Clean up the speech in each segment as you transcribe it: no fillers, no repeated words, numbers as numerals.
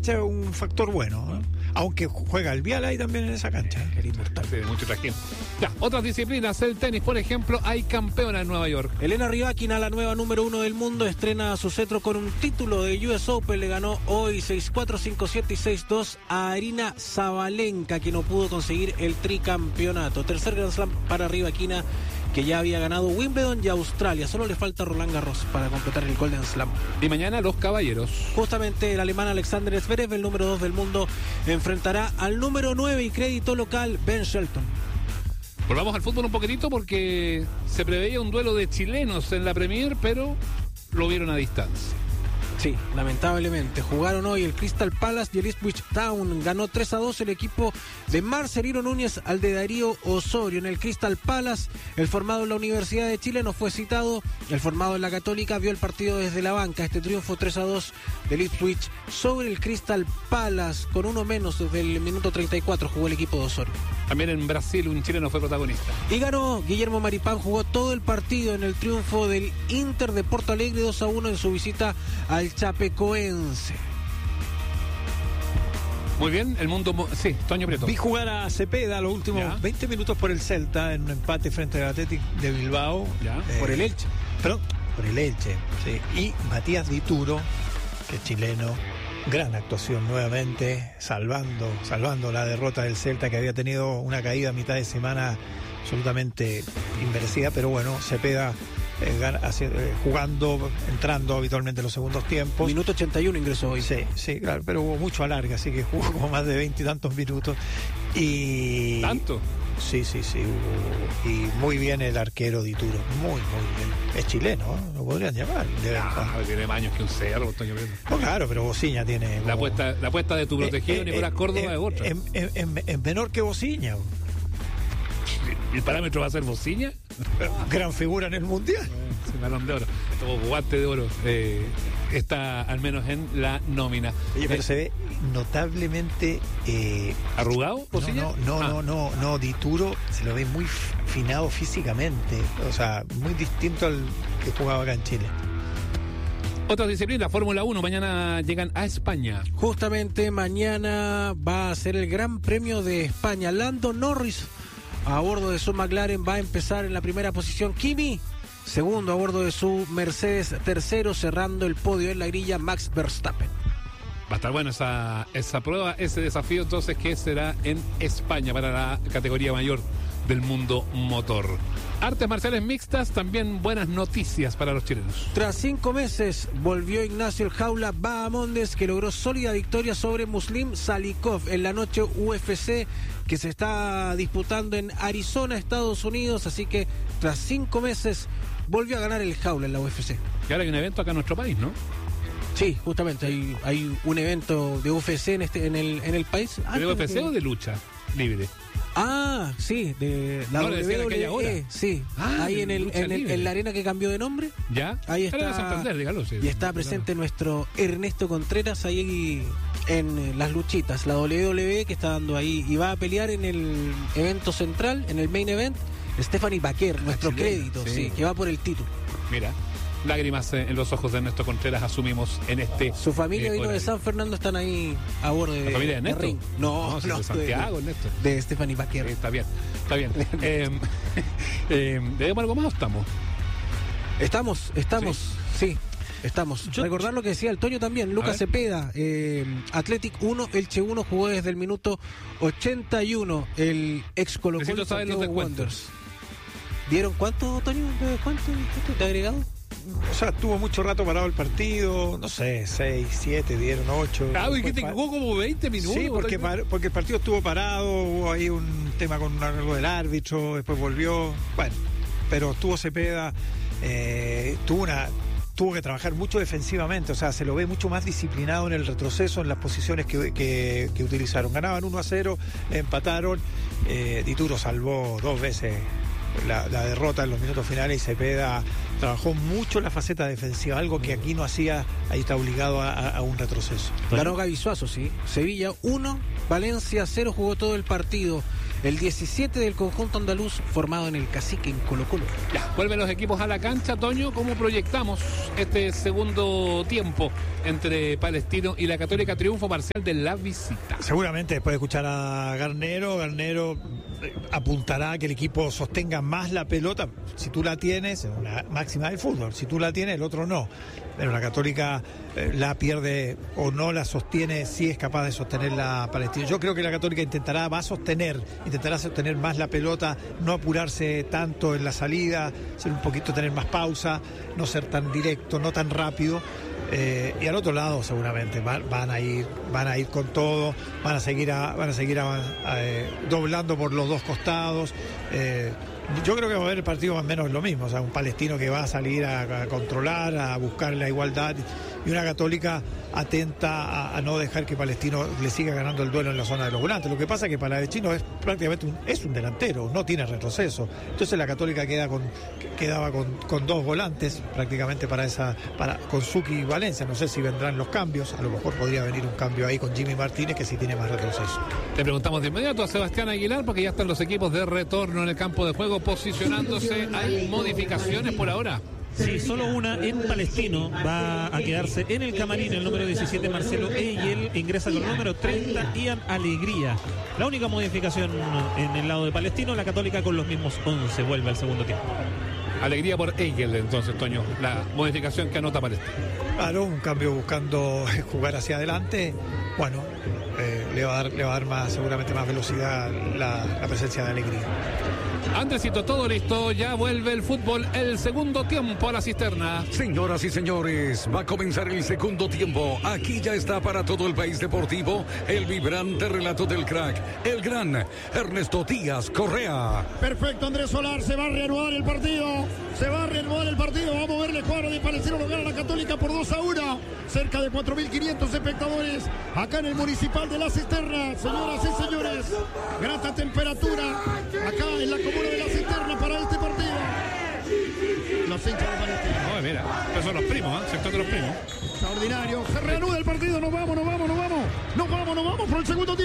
cancha es un factor bueno, ¿no? Aunque juega el Vial ahí también en esa cancha. El inmortal. Sí, mucho tracción. Ya, otras disciplinas, el tenis, por ejemplo, hay campeona en Nueva York. Elena Rybakina, la nueva número 1 del mundo, estrena su cetro con un título de US Open. Le ganó hoy 6-4, 5-7 y 6-2 a Aryna Sabalenka, que no pudo conseguir el tricampeonato. Tercer Grand Slam para Rybakina, que ya había ganado Wimbledon y Australia. Solo le falta Roland Garros para completar el Golden Slam. Y mañana los caballeros. Justamente el alemán Alexander Zverev, el número 2 del mundo, enfrentará al número 9 y crédito local, Ben Shelton. Volvamos al fútbol un poquitito porque se preveía un duelo de chilenos en la Premier, pero lo vieron a distancia. Sí, lamentablemente. Jugaron hoy el Crystal Palace y el Ipswich Town. Ganó 3-2 el equipo de Marcelino Núñez al de Darío Osorio. En el Crystal Palace, el formado en la Universidad de Chile no fue citado. El formado en la Católica vio el partido desde la banca. Este triunfo 3-2 del Ipswich sobre el Crystal Palace. Con uno menos desde el minuto 34 jugó el equipo de Osorio. También en Brasil un chileno fue protagonista. Y ganó Guillermo Maripán, jugó todo el partido en el triunfo del Inter de Porto Alegre 2-1 en su visita al Chapecoense. Muy bien, el mundo... Sí, Toño Prieto. Vi jugar a Cepeda los últimos 20 minutos por el Celta en un empate frente al Athletic de Bilbao. Por el Elche. Perdón, por el Elche, sí. Y Matías Dituro, que es chileno, gran actuación nuevamente, salvando la derrota del Celta, que había tenido una caída a mitad de semana absolutamente inmerecida, pero bueno, Cepeda jugando, entrando habitualmente en los segundos tiempos. Minuto 81 ingresó hoy. Sí, claro, pero hubo mucho alargue, así que jugó como más de 20 y tantos minutos. Y ¿tanto? Sí, hubo, y muy bien el arquero Dituro, muy bien. Es chileno, ¿no? Lo podrían llamar. Tiene más años que un cerro, Toño Prieto. No, claro, pero Bociña tiene... La apuesta de tu protegido, Nicolás Córdoba, es otra. Es menor que Bociña. ¿El parámetro va a ser Bociña? Gran figura en el Mundial. Balón de oro, o guante de oro, está al menos en la nómina. Oye, pero se ve notablemente ¿arrugado? No, Dituro se lo ve muy finado físicamente, o sea, muy distinto al que jugaba acá en Chile. Otras disciplinas, Fórmula 1, mañana llegan a España. Justamente mañana va a ser el Gran Premio de España. Lando Norris a bordo de su McLaren va a empezar en la primera posición. Kimi segundo a bordo de su Mercedes, tercero cerrando el podio en la grilla Max Verstappen. Va a estar bueno esa prueba, ese desafío entonces, que será en España para la categoría mayor del mundo motor. Artes marciales mixtas, también buenas noticias para los chilenos. Tras 5 meses volvió Ignacio El Jaula Bahamondes, que logró sólida victoria sobre Muslim Salikov en la noche UFC que se está disputando en Arizona, Estados Unidos. Así que tras 5 meses volvió a ganar El Jaula en la UFC. Y ahora hay un evento acá en nuestro país, ¿no? Sí, justamente hay un evento de UFC en el país. ¿De UFC o de lucha libre? Ah, sí, de la WWE, sí. Ahí en la arena que cambió de nombre. ¿Ya? Ahí está. Santander, dígalo, sí, y está presente nuestro Ernesto Contreras ahí en las luchitas. La WWE que está dando ahí y va a pelear en el evento central, en el main event, Stephanie Baquer, nuestro crédito, sí, que va por el título. Mira. Lágrimas en los ojos de Ernesto Contreras asumimos en este. Su familia vino de San Fernando, están ahí a bordo de. ¿La familia de Ernesto? Ring. No, de Santiago, Ernesto. De Stephanie Baquer. Está bien. ¿Debemos algo más o estamos? Estamos, sí. Estamos. Recordar lo que decía el Toño también, Lucas Cepeda, Athletic 1, Elche 1, jugó desde el minuto 81, el ex Colo-Colo Santiago Wanderers. ¿Dieron cuánto, Toño? ¿Cuánto te ha agregado? O sea, tuvo mucho rato parado el partido, no sé, 6, 7, dieron 8. Claro, y que te jugó como 20 minutos. Sí, porque el partido estuvo parado, hubo ahí un tema con algo del árbitro, después volvió, bueno, pero estuvo Cepeda, tuvo que trabajar mucho defensivamente, o sea, se lo ve mucho más disciplinado en el retroceso, en las posiciones que utilizaron. Ganaban 1-0, empataron, Dituro salvó 2 veces la derrota en los minutos finales y Cepeda trabajó mucho la faceta defensiva, algo que aquí no hacía, ahí está obligado a un retroceso. Ganó Gaby Suazo, sí. Sevilla 1, Valencia 0, jugó todo el partido. el 17 del conjunto andaluz formado en el Cacique en Colo-Colo. Ya, vuelven los equipos a la cancha, Toño. ¿Cómo proyectamos este segundo tiempo entre Palestino y la Católica? Triunfo parcial de la visita. Seguramente después de escuchar a Garnero apuntará a que el equipo sostenga más la pelota. Si tú la tienes, una máxima del fútbol. Si tú la tienes, el otro no. Pero la Católica la pierde o no la sostiene, si es capaz de sostener la Palestina. Yo creo que la Católica intentará sostener más la pelota, no apurarse tanto en la salida, ser un poquito, tener más pausa, no ser tan directo, no tan rápido. Y al otro lado seguramente van a ir con todo, van a seguir doblando por los dos costados. Yo creo que va a haber el partido más o menos lo mismo, o sea, un Palestino que va a salir a controlar, a buscar la igualdad, y una Católica atenta a no dejar que Palestino le siga ganando el duelo en la zona de los volantes. Lo que pasa es que Palestino es prácticamente un delantero, no tiene retroceso. Entonces la Católica quedaba con dos volantes prácticamente con Zucchi y Valencia. No sé si vendrán los cambios, a lo mejor podría venir un cambio ahí con Jimmy Martínez, que sí tiene más retroceso. Le preguntamos de inmediato a Sebastián Aguilar, porque ya están los equipos de retorno en el campo de juego posicionándose. ¿Hay modificaciones por ahora? Sí, solo una en Palestino. Va a quedarse en el camarín el número 17 Marcelo Eyel, ingresa con el número 30 Ian Alegría. La única modificación en el lado de Palestino. La Católica con los mismos 11 vuelve al segundo tiempo. Alegría por Eyel, entonces, Toño, la modificación que anota Palestino. Claro, un cambio buscando jugar hacia adelante. Bueno, le va a dar seguramente más velocidad la presencia de Alegría. Andresito, todo listo, ya vuelve el fútbol, el segundo tiempo a la cisterna. Señoras y señores, va a comenzar el segundo tiempo. Aquí ya está para todo el país deportivo el vibrante relato del crack, el gran Ernesto Díaz Correa. Perfecto, Andrés Solar, se va a reanudar el partido. Vamos a ver el cuadro de Palestino, lo gana la Católica por 2-1. Cerca de 4.500 espectadores acá en el Municipal de la Cisterna. Señoras y señores, grata temperatura acá en la comuna de la Cisterna para este partido. Los hinchas de Palestino. Oh, mira, estos son los primos, sector de los primos. Extraordinario, se reanuda el partido, nos vamos por el segundo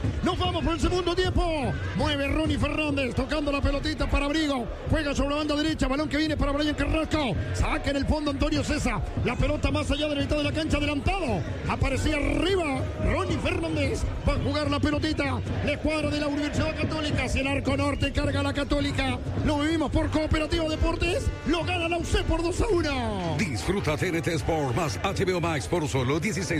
tiempo. Mueve Ronnie Fernández, tocando la pelotita para Brigo, juega sobre la banda derecha, balón que viene para Brian Carrasco, saca en el fondo Antonio César, la pelota más allá de la mitad de la cancha, adelantado, aparecía arriba Ronnie Fernández, va a jugar la pelotita, la escuadra de la Universidad Católica, hacia el arco norte, carga la Católica, lo vivimos por Cooperativa Deportes, lo gana la UC por 2-1. Disfruta TNT Sport más HBO Max por solo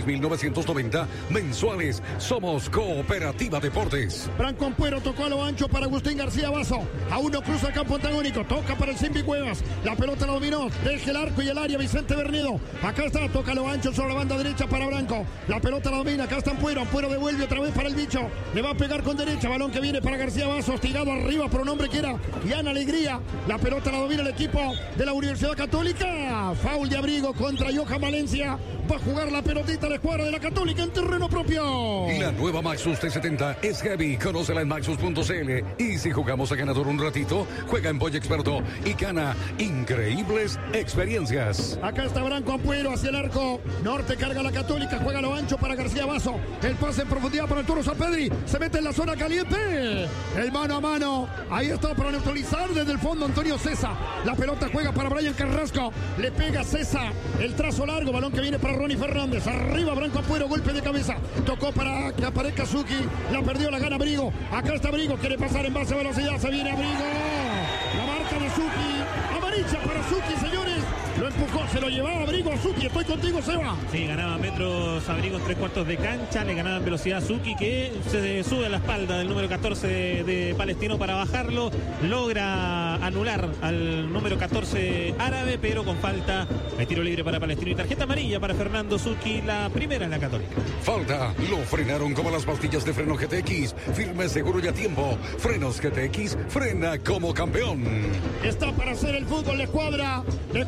16.990 mensuales. Somos Cooperativa Deportes. Branco Ampuero tocó a lo ancho para Agustín García Basso. Aún no cruza el campo antagónico. Toca para el Simbi Cuevas. La pelota la dominó. Deja el arco y el área Vicente Bernedo. Acá está. Toca a lo ancho sobre la banda derecha para Branco. La pelota la domina. Acá está Ampuero. Ampuero devuelve otra vez para el bicho. Le va a pegar con derecha. Balón que viene para García Basso. Hostigado arriba por un hombre que era Ian Alegría. La pelota la domina el equipo de la Universidad Católica. Foul de Abrigo contra Johan Valencia. Va a jugar la pelotita la escuadra de la Católica en terreno propio. La nueva Maxus T70 es heavy. Conócela en maxus.cl. Y si jugamos a ganador un ratito, juega en Boy Experto y gana increíbles experiencias. Acá está Branco Ampuero hacia el arco norte, carga la Católica, juega lo ancho para García Basso. El pase en profundidad para el Toro Sapedri. Se mete en la zona caliente. El mano a mano. Ahí está para neutralizar desde el fondo Antonio César. La pelota juega para Brian Carrasco. Le pega César. El trazo largo, balón que viene para Ronnie Fernández. Arriba Branco Ampuero, golpe de cabeza. Tocó para que aparezca Zucchi. La perdió, la gana Brigo. Acá está Brigo, quiere pasar en base a velocidad. Se viene Brigo. La marca de Zucchi. Amarilla para Zucchi, señores. Lo empujó, se lo llevaba Abrigo a Zucchi. Estoy contigo, Seba. Sí, ganaba metros Abrigo en 3/4 de cancha. Le ganaba en velocidad a Zucchi, que se sube a la espalda del número 14 de Palestino para bajarlo. Logra anular al número 14 árabe, pero con falta. Hay tiro libre para Palestino y tarjeta amarilla para Fernando Zucchi, la primera en la Católica. Falta. Lo frenaron como las pastillas de freno GTX. Firme, seguro y a tiempo. Frenos GTX. Frena como campeón. Está para hacer el fútbol la escuadra de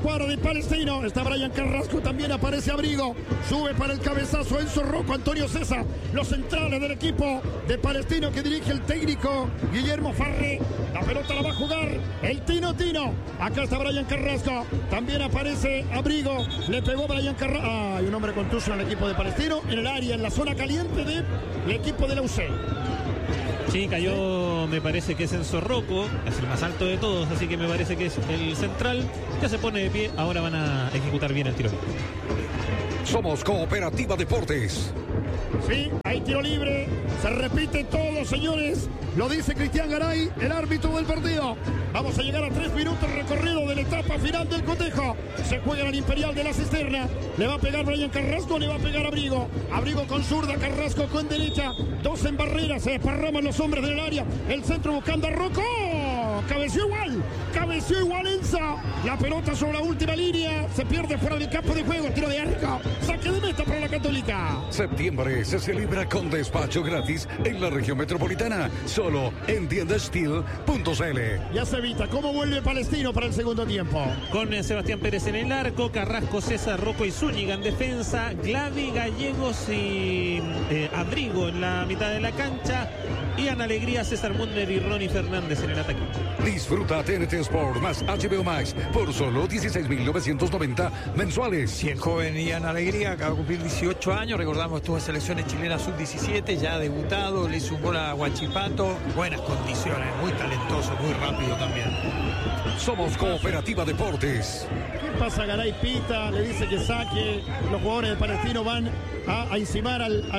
Palestino. Está Brian Carrasco, también aparece Abrigo. Sube para el cabezazo Enzo Rocco, Antonio César. Los centrales del equipo de Palestino que dirige el técnico Guillermo Farré. La pelota la va a jugar el Tino. Acá está Brian Carrasco. También aparece Abrigo. Le pegó Brian Carrasco. Hay un hombre contuso en el equipo de Palestino. En el área, en la zona caliente del equipo de la UC. Sí, cayó, me parece que es Enzo Rocco, es el más alto de todos, así que me parece que es el central. Ya se pone de pie, ahora van a ejecutar bien el tiro. Somos Cooperativa Deportes. Sí, hay tiro libre. Se repite todo, señores. Lo dice Cristian Garay, el árbitro del partido. Vamos a llegar a 3 minutos recorrido de la etapa final del cotejo. Se juega en el Imperial de la Cisterna. Le va a pegar Brian Carrasco, le va a pegar Abrigo. Abrigo con zurda, Carrasco con derecha. 2 en barrera, se desparraman los hombres del área. El centro buscando a Rocco. Cabeció igual Enza. La pelota sobre la última línea. Se pierde fuera del campo de juego. Tiro de arco. Saque de meta para la Católica. Septiembre se celebra con despacho gratis en la región metropolitana. Solo en tiendastil.cl. Ya se evita. ¿Cómo vuelve Palestino para el segundo tiempo? Con Sebastián Pérez en el arco, Carrasco, César, Rocco y Zúñiga en defensa, Glavi, Gallegos y Abrigo en la mitad de la cancha, y Ana Alegría, César Munder y Ronnie Fernández en el ataque. Disfruta TNT Sport más HBO Max por solo 16.990 mensuales. Si el joven Ian Alegría acaba de cumplir 18 años, recordamos, estuvo en selecciones chilenas sub-17, ya ha debutado, le hizo un gol a Huachipato, buenas condiciones, muy talentoso, muy rápido también. Somos Cooperativa Deportes. ¿Qué pasa? Garay pita, le dice que saque. Los jugadores de Palestino van a encimar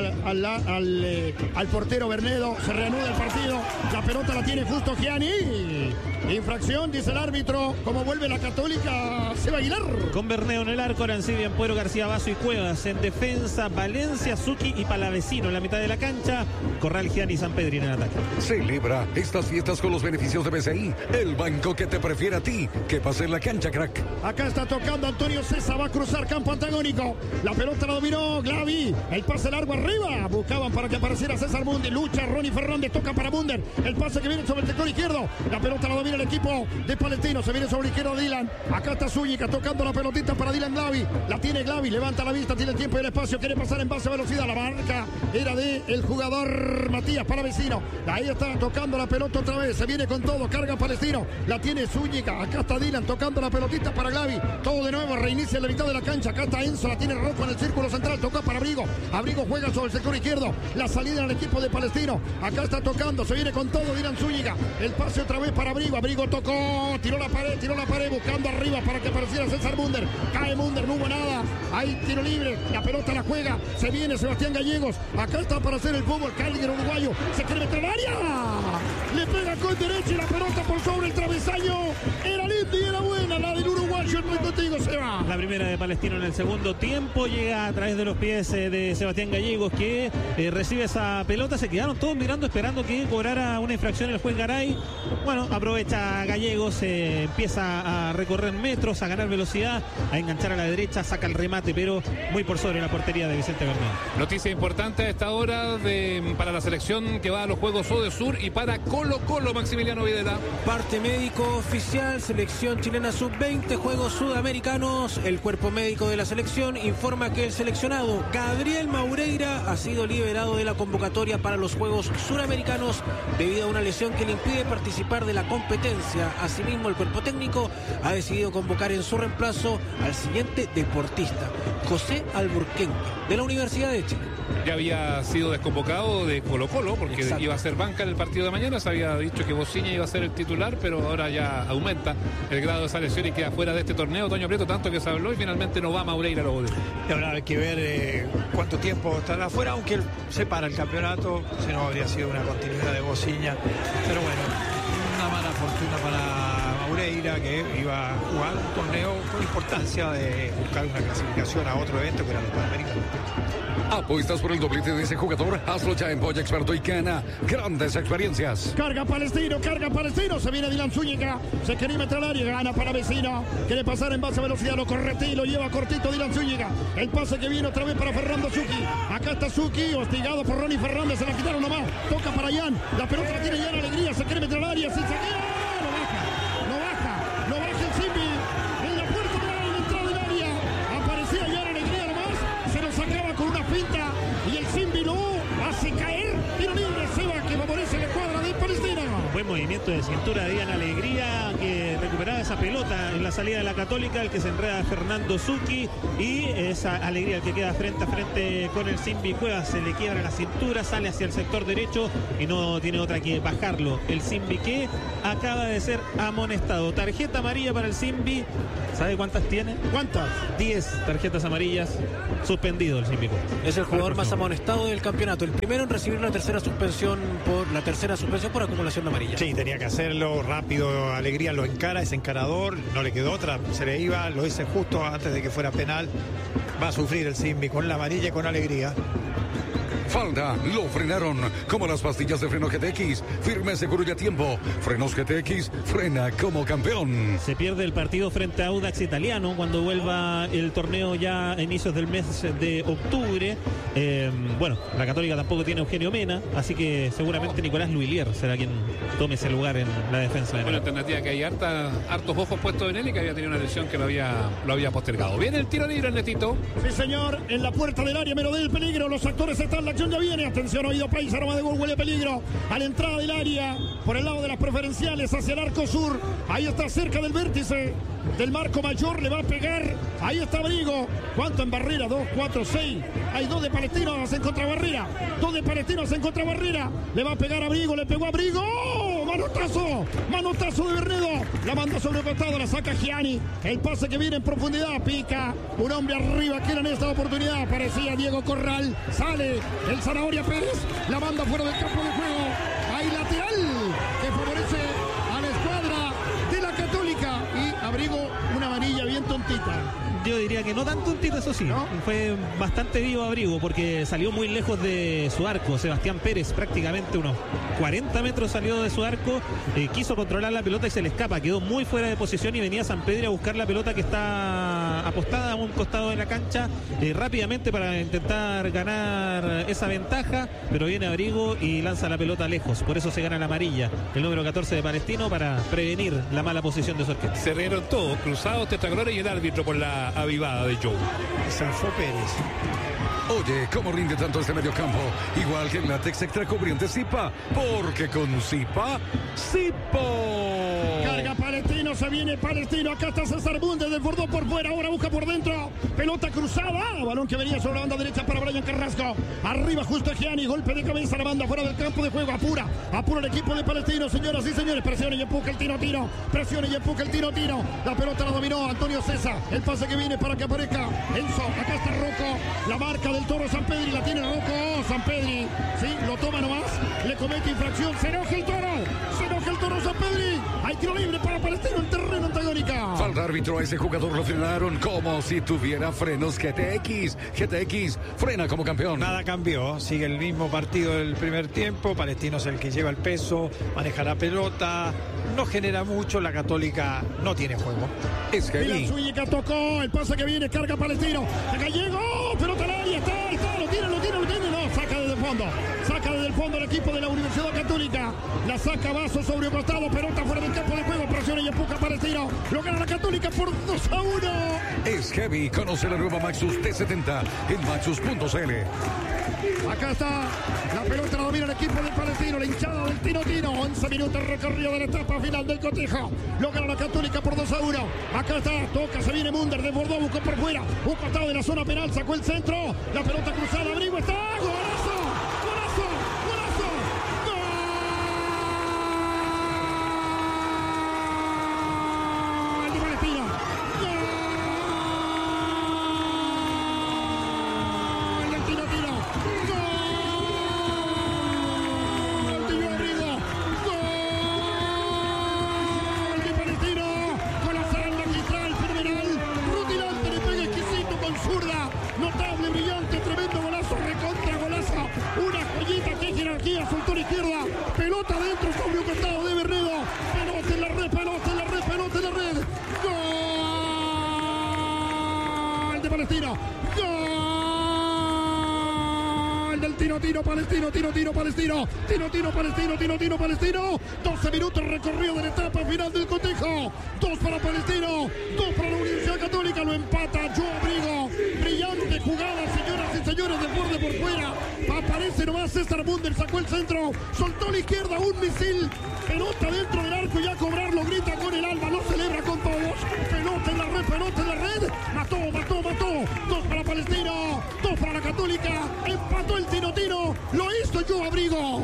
al portero Bernedo. Se reanuda el partido. La pelota la tiene justo Gianni. Infracción, dice el árbitro. Como vuelve la Católica, se va a Aguilar. Con Bernedo en el arco, Arancibia, Ampuero, García Basso y Cuevas. En defensa, Valencia, Zucchi y Palavecino en la mitad de la cancha. Corral, Gianni y San Pedri en el ataque. Celebra estas fiestas con los beneficios de BCI, el banco que te prefiere a ti. Que pase en la cancha, crack. Acá está tocando Antonio César, va a cruzar campo antagónico. La pelota la dominó Glavi. El pase largo arriba. Buscaban para que apareciera César Munder. Lucha Ronnie Fernández, toca para Munder. El pase que viene sobre el sector izquierdo. La pelota la domina el equipo de Palestino. Se viene sobre el izquierdo Dylan. Acá está Zúñiga tocando la pelotita para Dylan Glavi. La tiene Glavi, levanta la vista, tiene el tiempo y el espacio. Quiere pasar en base a velocidad. La marca era de el jugador Matías Palavecino. Ahí está tocando la pelota otra vez. Se viene con todo. Carga Palestino. La tiene Zúñiga. Acá está Dylan tocando la pelotita para Glavi. Todo de nuevo. Reinicia en la mitad de la cancha. Acá está Enzo. La tiene Rocco en el círculo central. Toca para Abrigo. Abrigo juega sobre el sector izquierdo. La salida del equipo de Palestino. Acá está tocando. Se viene con todo Dylan Zúñiga. El pase otra vez para Abrigo. Abrigo tocó. Tiró la pared. Buscando arriba para que apareciera César Munder. Cae Munder. No hubo nada. Hay tiro libre. La pelota la juega. Se viene Sebastián Gallegos. Acá está para hacer el fútbol. Cálliger uruguayo. Se quiere meter al área. Le pega con derecha y la pelota por sobre el travesaño. Era linda y era buena. La del uruguayo. Estoy contigo, Seba. La primera de Palestino en el segundo tiempo. Llega a través de los pies de Sebastián Gallegos, que recibe esa pelota. Se quedaron todos mirando, esperando que cobrara una infracción el juez Garay. Bueno, aprovecha Gallegos, empieza a recorrer metros, a ganar velocidad, a enganchar a la derecha, saca el remate, pero muy por sobre la portería de Vicente Bernedo. Noticia importante a esta hora para la selección que va a los Juegos Odesur y para Colo Colo, Maximiliano Videla. Parte médico oficial, selección chilena sub-20, Juegos Sudamericanos. El cuerpo médico de la selección informa que el seleccionado Gabriel Maureira ha sido liberado de la convocatoria para los Juegos Suramericanos debido a una lesión que le impide participar de la competencia. Asimismo, el cuerpo técnico ha decidido convocar en su reemplazo al siguiente deportista, José Alburquerque, de la Universidad de Chile. Ya había sido desconvocado de Colo Colo porque Exacto. Iba a ser banca en el partido de mañana. Se había dicho que Bociña iba a ser el titular, pero ahora ya aumenta el grado de esa lesión y queda fuera de este torneo. Toño Prieto, tanto que se habló, y finalmente no va Maureira a los Odesur. Y ahora hay que ver cuánto tiempo estará afuera, aunque se para el campeonato, si no habría sido una continuidad de Bociña. Pero bueno, una mala fortuna para Maureira, que iba a jugar un torneo con importancia de buscar una clasificación a otro evento que era el Panamericano. ¿Apuestas por el doblete de ese jugador? Hazlo ya en Polla Experto y gana grandes experiencias. Carga Palestino. Se viene Dylan Zúñiga. Se quiere meter al área. Gana Palavecino. Quiere pasar en base a velocidad. Lo correte y lo lleva cortito Dylan Zúñiga. El pase que viene otra vez para Fernando Zucchi. Acá está Zucchi, hostigado por Ronnie Fernández. Se la quitaron nomás. Toca para Jan. La pelota la tiene Jan Alegría. Se quiere meter al área. Sin saqueo. No baja el Simbi. En la puerta de la entrada hace caer, tiro libre, Seba, que favorece la cuadra de Palestina. Buen movimiento de cintura de Ian Alegría, que recuperaba esa pelota en la salida de la Católica, el que se enreda Fernando Zucchi, y esa Alegría el que queda frente a frente con el Simbi Cuevas, se le quiebra la cintura, sale hacia el sector derecho y no tiene otra que bajarlo. El Simbi que acaba de ser amonestado. Tarjeta amarilla para el Simbi. ¿Sabe cuántas tiene? ¿Cuántas? 10 tarjetas amarillas. Suspendido el Simbi Cuevas. Es el jugador más amonestado del campeonato. El primero en recibir la tercera suspensión por acumulación de amarilla. Sí, tenía que hacerlo rápido. Alegría lo encara, es encarador, no le quedó otra, se le iba, lo hice justo antes de que fuera penal. Va a sufrir el Simbi con la amarilla y con Alegría. Falta, lo frenaron como las pastillas de freno GTX. Firme, seguro y a tiempo. Frenos GTX, frena como campeón. Se pierde el partido frente a Audax Italiano cuando vuelva el torneo ya a inicios del mes de octubre. Bueno, la Católica tampoco tiene Eugenio Mena, así que seguramente Nicolás Luilier será quien tome ese lugar en la defensa. Buena alternativa, que hay hartos ojos puestos en él y que había tenido una lesión que lo había postergado. Viene el tiro libre, Ernestito. Sí, señor, en la puerta del área, Melodía del peligro. Los actores están, la acción ya viene. Atención, oído país, aroma de gol, huele peligro. A la entrada del área, por el lado de las preferenciales, hacia el arco sur. Ahí está, cerca del vértice del marco mayor, le va a pegar. Ahí está Abrigo. ¿Cuánto en barrera? 2, 4, 6. Hay 2 de Palestinos en contrabarrera. 2 de Palestinos en contrabarrera. Le va a pegar a Abrigo, le pegó a Abrigo. ¡Oh! Manotazo, manotazo de Bernedo. La manda sobre el costado, la saca Gianni. El pase que viene en profundidad, pica. Un hombre arriba que era en esta oportunidad. Parecía Diego Corral. Sale el Zanahoria Pérez. La manda fuera del campo de juego. Hay lateral que favorece a la escuadra de la Católica. Y Abrigo, una amarilla bien tontita. Yo diría que no tan tontito, eso sí. ¿No? Fue bastante vivo Abrigo porque salió muy lejos de su arco. Sebastián Pérez prácticamente unos 40 metros salió de su arco. Quiso controlar la pelota y se le escapa. Quedó muy fuera de posición y venía Sampedri a buscar la pelota que está apostada a un costado de la cancha rápidamente para intentar ganar esa ventaja. Pero viene Abrigo y lanza la pelota lejos. Por eso se gana la amarilla. El número 14 de Palestino para prevenir la mala posición de su arquero. Se rieron todos, cruzados, tetracolores y el árbitro por la avivada de Joe. Zafó Pérez. Oye, ¿cómo rinde tanto este mediocampo? Igual que en látex extra cubriente Zipa, porque con Zipa, Zipo. Carga Palestino, se viene Palestino. Acá está César Bundes, desbordó por fuera, ahora busca por dentro. Pelota cruzada, balón que venía sobre la banda derecha para Brian Carrasco. Arriba justo Gianni, golpe de cabeza, la banda fuera del campo de juego. Apura el equipo de Palestino, señoras y señores. Presiona y empuja el tiro. Presiona y empuja el tiro. La pelota la dominó Antonio César. El pase que viene para que aparezca Enzo. Acá está Rocco, la marca del Toro Sampedri, la tiene Rocco. Sampedri, sí, lo toma nomás, le comete infracción, se enoja el Toro Sampedri. Hay tiro libre para Palestino en terreno antagónica. Falta árbitro, a ese jugador lo frenaron como si tuviera frenos GTX. GTX, frena como campeón. Nada cambió, sigue el mismo partido del primer tiempo. Palestino es el que lleva el peso, maneja la pelota, no genera mucho. La Católica no tiene juego. Es heavy. Milan Zúñiga tocó, el pase que viene, carga Palestino. Gallego, pelota al área, está, lo tiene, no, saca desde el fondo el equipo de la Universidad Católica. La saca Vaso sobre el costado, pelota fuera del campo de juego, presiona y empuja Palestino. Lo gana la Católica por 2-1. Es heavy. Conoce la nueva Maxus T70 en maxus.cl. Acá está, la pelota la domina el equipo del Palestino, la hinchada del Tino. 11 minutos recorrido de la etapa final del cotejo. Lo gana la Católica por 2-1. Acá está, toca, se viene Munder, desbordó, buscó por fuera. Un costado de la zona penal, sacó el centro. La pelota cruzada, Abrigo está. ¡Golazo! ¡Gol de Palestino! ¡Gol del Tino! Notable, brillante, tremendo golazo, recontra golazo. Una joyita, que jerarquía, soltó a la izquierda. Pelota dentro, sobre un costado de Bernedo. Pelota en la red. Gol de Palestino. Gol del Tino Palestino. 12 minutos recorrido de la etapa final del cotejo. 2 para Palestino, 2 para la Universidad Católica. Lo empata Joe Abrigo. Brillante jugada, señoras y señores, de borde por fuera. Aparece nomás César Munder, sacó el centro, soltó la izquierda, un misil, pelota dentro del arco y a cobrarlo, grita con el alma, lo celebra con todos. Pelota en la red, mató. 2 para Palestino, 2 para la Católica, empató el Tino, lo hizo Joe Abrigo.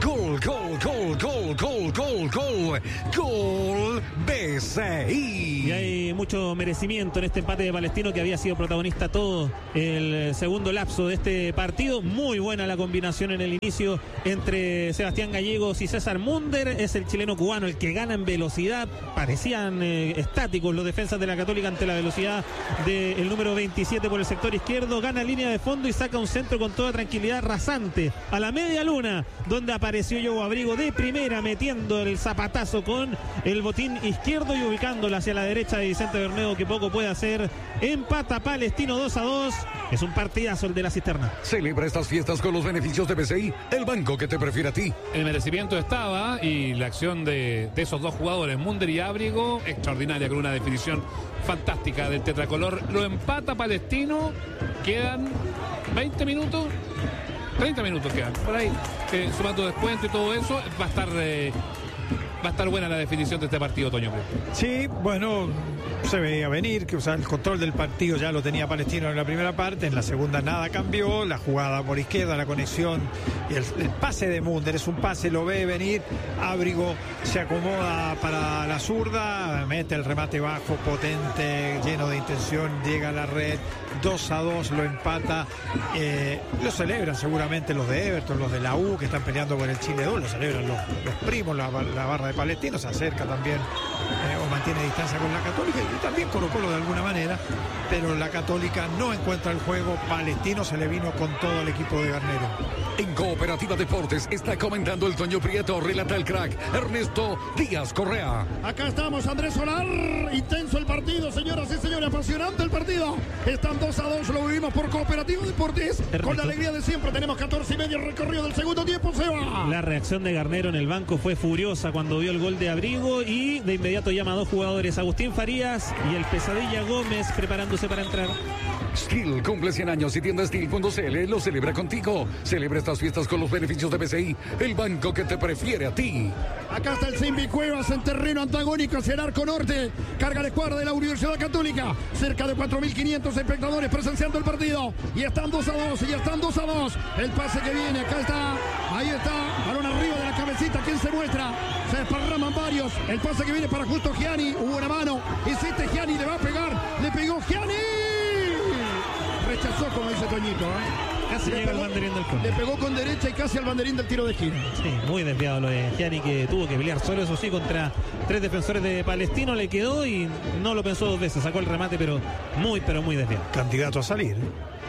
Gol BCI. Y hay mucho merecimiento en este empate de Palestino, que había sido protagonista todo el segundo lapso de este partido. Muy buena la combinación en el inicio entre Sebastián Gallegos y César Munder. Es el chileno cubano el que gana en velocidad. Parecían estáticos los defensas de la Católica ante la velocidad del número 27 por el sector izquierdo. Gana línea de fondo y saca un centro con toda tranquilidad rasante a la media luna, donde apareció Joe Abrigo de primera, metiendo el zapatazo con el botín izquierdo y ubicándola hacia la derecha de Vicente Bermejo, que poco puede hacer. Empata Palestino 2-2. Es un partidazo el de la Cisterna. Celebra estas fiestas con los beneficios de BCI, el banco que te prefiere a ti. El merecimiento estaba, y la acción de esos dos jugadores, Munder y Abrigo, extraordinaria, con una definición fantástica del tetracolor. Lo empata Palestino. Quedan 20 minutos. 30 minutos quedan, por ahí, sumando descuento y todo eso. Va a estar buena la definición de este partido, Toño. Sí, bueno, se veía venir, que el control del partido ya lo tenía Palestino en la primera parte, en la segunda nada cambió, la jugada por izquierda, la conexión y el pase de Munder, es un pase, lo ve venir, Abrigo se acomoda para la zurda, mete el remate bajo, potente, lleno de intención, llega a la red, 2-2, lo empata, lo celebran seguramente los de Everton, los de la U que están peleando por el Chile 2, lo celebran los primos, la barra de Palestino, se acerca también o mantiene distancia con la Católica y también Colo-Colo de alguna manera, pero la Católica no encuentra el juego, Palestino se le vino con todo el equipo de Garnero. En Cooperativa Deportes está comentando el Toño Prieto, relata el crack Ernesto Díaz Correa. Acá estamos, Andrés Solar, intenso el partido, señoras y señores, apasionante el partido. Están 2-2, lo vivimos por Cooperativa Deportes, con la alegría de siempre. Tenemos 14:30 recorrido del segundo tiempo, se va. La reacción de Garnero en el banco fue furiosa cuando vio el gol de Abrigo y de inmediato llama a dos jugadores, Agustín Farías y el Pesadilla Gómez, preparándose para entrar. Steel cumple 100 años y tienda Steel.cl lo celebra contigo. Celebra estas fiestas con los beneficios de BCI, el banco que te prefiere a ti. Acá está el Simbi Cuevas en terreno antagónico hacia el arco norte. Carga la escuadra de la Universidad Católica. Cerca de 4.500 espectadores presenciando el partido. Y están 2-2. El pase que viene, acá está. Ahí está. Balón arriba de la cabecita. ¿Quién se muestra? Se desparraman varios. El pase que viene para Justo Gianni. Hubo una mano. Insiste Gianni, le va a pegar. Le pegó Gianni. Rechazó, como dice Toñito, Casi llega al banderín del córner. Le pegó con derecha y casi al banderín del tiro de esquina. Sí, muy desviado lo de Gianni, que tuvo que pelear solo, eso sí, contra 3 defensores de Palestino. Le quedó y no lo pensó 2 veces. Sacó el remate, pero muy desviado. Candidato a salir.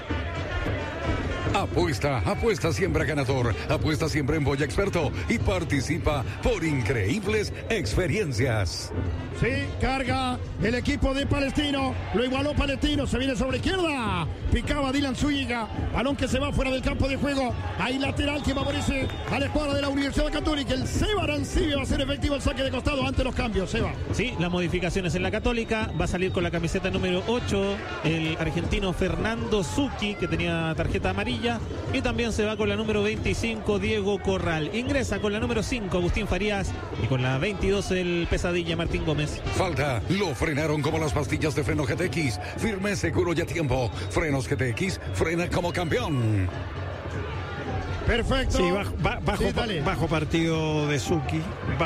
Apuesta siempre a ganador. Apuesta siempre en Boya Experto y participa por increíbles experiencias. Sí, carga el equipo de Palestino. Lo igualó Palestino. Se viene sobre izquierda. Picaba Dylan Zúñiga. Balón que se va fuera del campo de juego. Hay lateral que favorece a la escuadra de la Universidad Católica. El Seba Arancibia va a ser efectivo el saque de costado ante los cambios. Seba. Sí, las modificaciones en la Católica. Va a salir con la camiseta número 8 el argentino Fernando Zucchi, que tenía tarjeta amarilla. Y también se va con la número 25 Diego Corral. Ingresa con la número 5 Agustín Farías y con la 22 el Pesadilla Martín Gómez. Falta, lo frenaron como las pastillas de freno GTX. Firme, seguro y a tiempo. Frenos GTX, frena como campeón. Perfecto. Sí, bajo partido de Zucchi.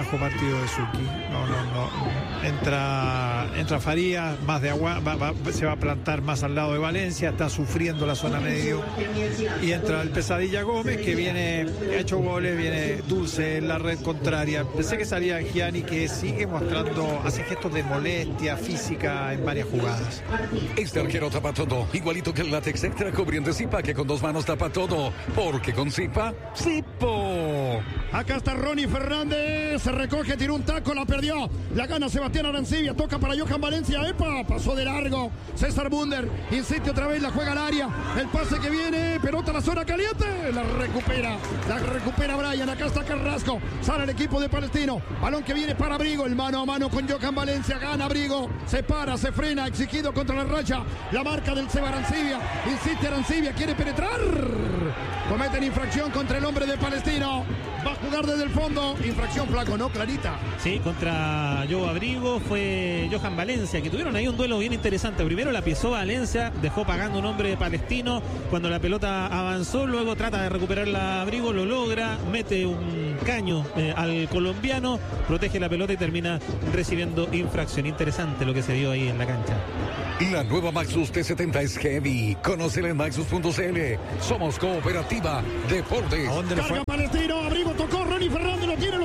No. Entra Farías, más de agua, se va a plantar más al lado de Valencia, está sufriendo la zona medio. Y entra el Pesadilla Gómez, que ha hecho goles, viene dulce en la red contraria. Pensé que salía Gianni, que sigue hace gestos de molestia física en varias jugadas. Este arquero tapa todo, igualito que el látex extra cubriente Zipa, que con 2 manos tapa todo, porque con Zipa, ¡Zipo! Acá está Ronnie Fernández, se recoge, tiró un taco, la perdió, la gana Sebastián Arancibia, toca para Johan Valencia, ¡epa! Pasó de largo, César Munder, insiste otra vez, la juega al área, el pase que viene, pelota a la zona caliente, la recupera Brian, acá está Carrasco, sale el equipo de Palestino, balón que viene para Abrigo, el mano a mano con Johan Valencia, gana Abrigo, se para, se frena, exigido contra la raya, la marca del Seba Arancibia, insiste Arancibia, quiere penetrar, cometen infracción contra el hombre de Palestino. Va a jugar desde el fondo. Infracción, flaco, ¿no? Clarita. Sí, contra Joe Abrigo fue Johan Valencia, que tuvieron ahí un duelo bien interesante. Primero la pisó Valencia, dejó pagando un hombre de Palestino. Cuando la pelota avanzó, luego trata de recuperarla Abrigo, lo logra, mete un caño al colombiano, protege la pelota y termina recibiendo infracción. Interesante lo que se dio ahí en la cancha. La nueva Maxus T70 es heavy. Conócela en maxus.cl. Somos Cooperativa Deportes. ¿A dónde lo fue? Carga Palestino, Abrigo tocó, Ronnie Fernández lo tiene,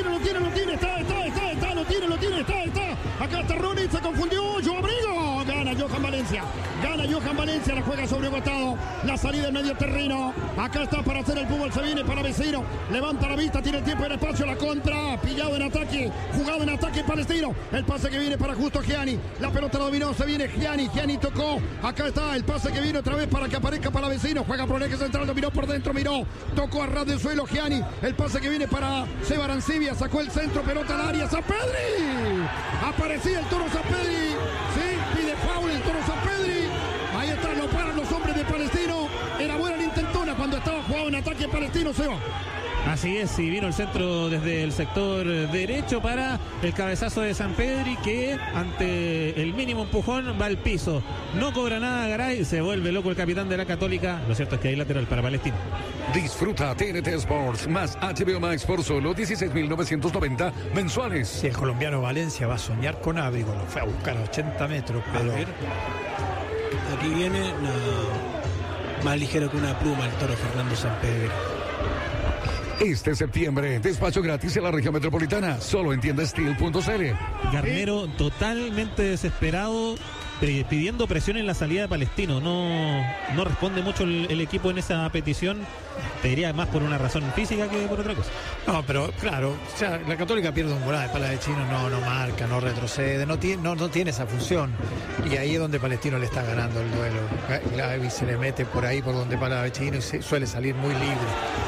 está. Acá está Ronnie, se confundió, Joe Abrigo. Gana Johan Valencia, la juega sobre Botado. La salida en medio terreno. Acá está para hacer el fútbol, se viene para Vecino. Levanta la vista, tiene el tiempo y el espacio, la contra. Pillado en ataque, jugado en ataque Palestino. El pase que viene para Justo Gianni. La pelota la dominó, se viene Gianni tocó. Acá está el pase que viene otra vez para que aparezca para Vecino. Juega por el eje central, dominó por dentro, miró. Tocó a ras del suelo Gianni. El pase que viene para Seba Arancibia. Sacó el centro, pelota al área. Sampedri. Aparecía el Toro Sampedri. Sí, pide foul el Toro Sampedri. Ahí están, lo paran los hombres de Palestino. Era buena la intentona cuando estaba jugado en ataque Palestino, Seba. Así es, y vino el centro desde el sector derecho para el cabezazo de Sampedri, que ante el mínimo empujón va al piso. No cobra nada Garay, se vuelve loco el capitán de la Católica. Lo cierto es que hay lateral para Palestino. Disfruta TNT Sports más HBO Max por solo 16.990 mensuales. Si el colombiano Valencia va a soñar con Abrigo, lo fue a buscar a 80 metros, pero... Aquí viene más ligero que una pluma el Toro Fernando Sampedri. Este septiembre, despacho gratis en la región metropolitana, solo en tiendasteel.cl. Garnero totalmente desesperado, pidiendo presión en la salida de Palestino. No responde mucho el equipo en esa petición. Te diría más por una razón física que por otra cosa. No, pero claro, o sea, la Católica pierde un gol de pala de Chino, no marca, no retrocede, no tiene esa función. Y ahí es donde Palestino le está ganando el duelo. Gaby se le mete por ahí, por donde pala de Chino, y suele salir muy libre.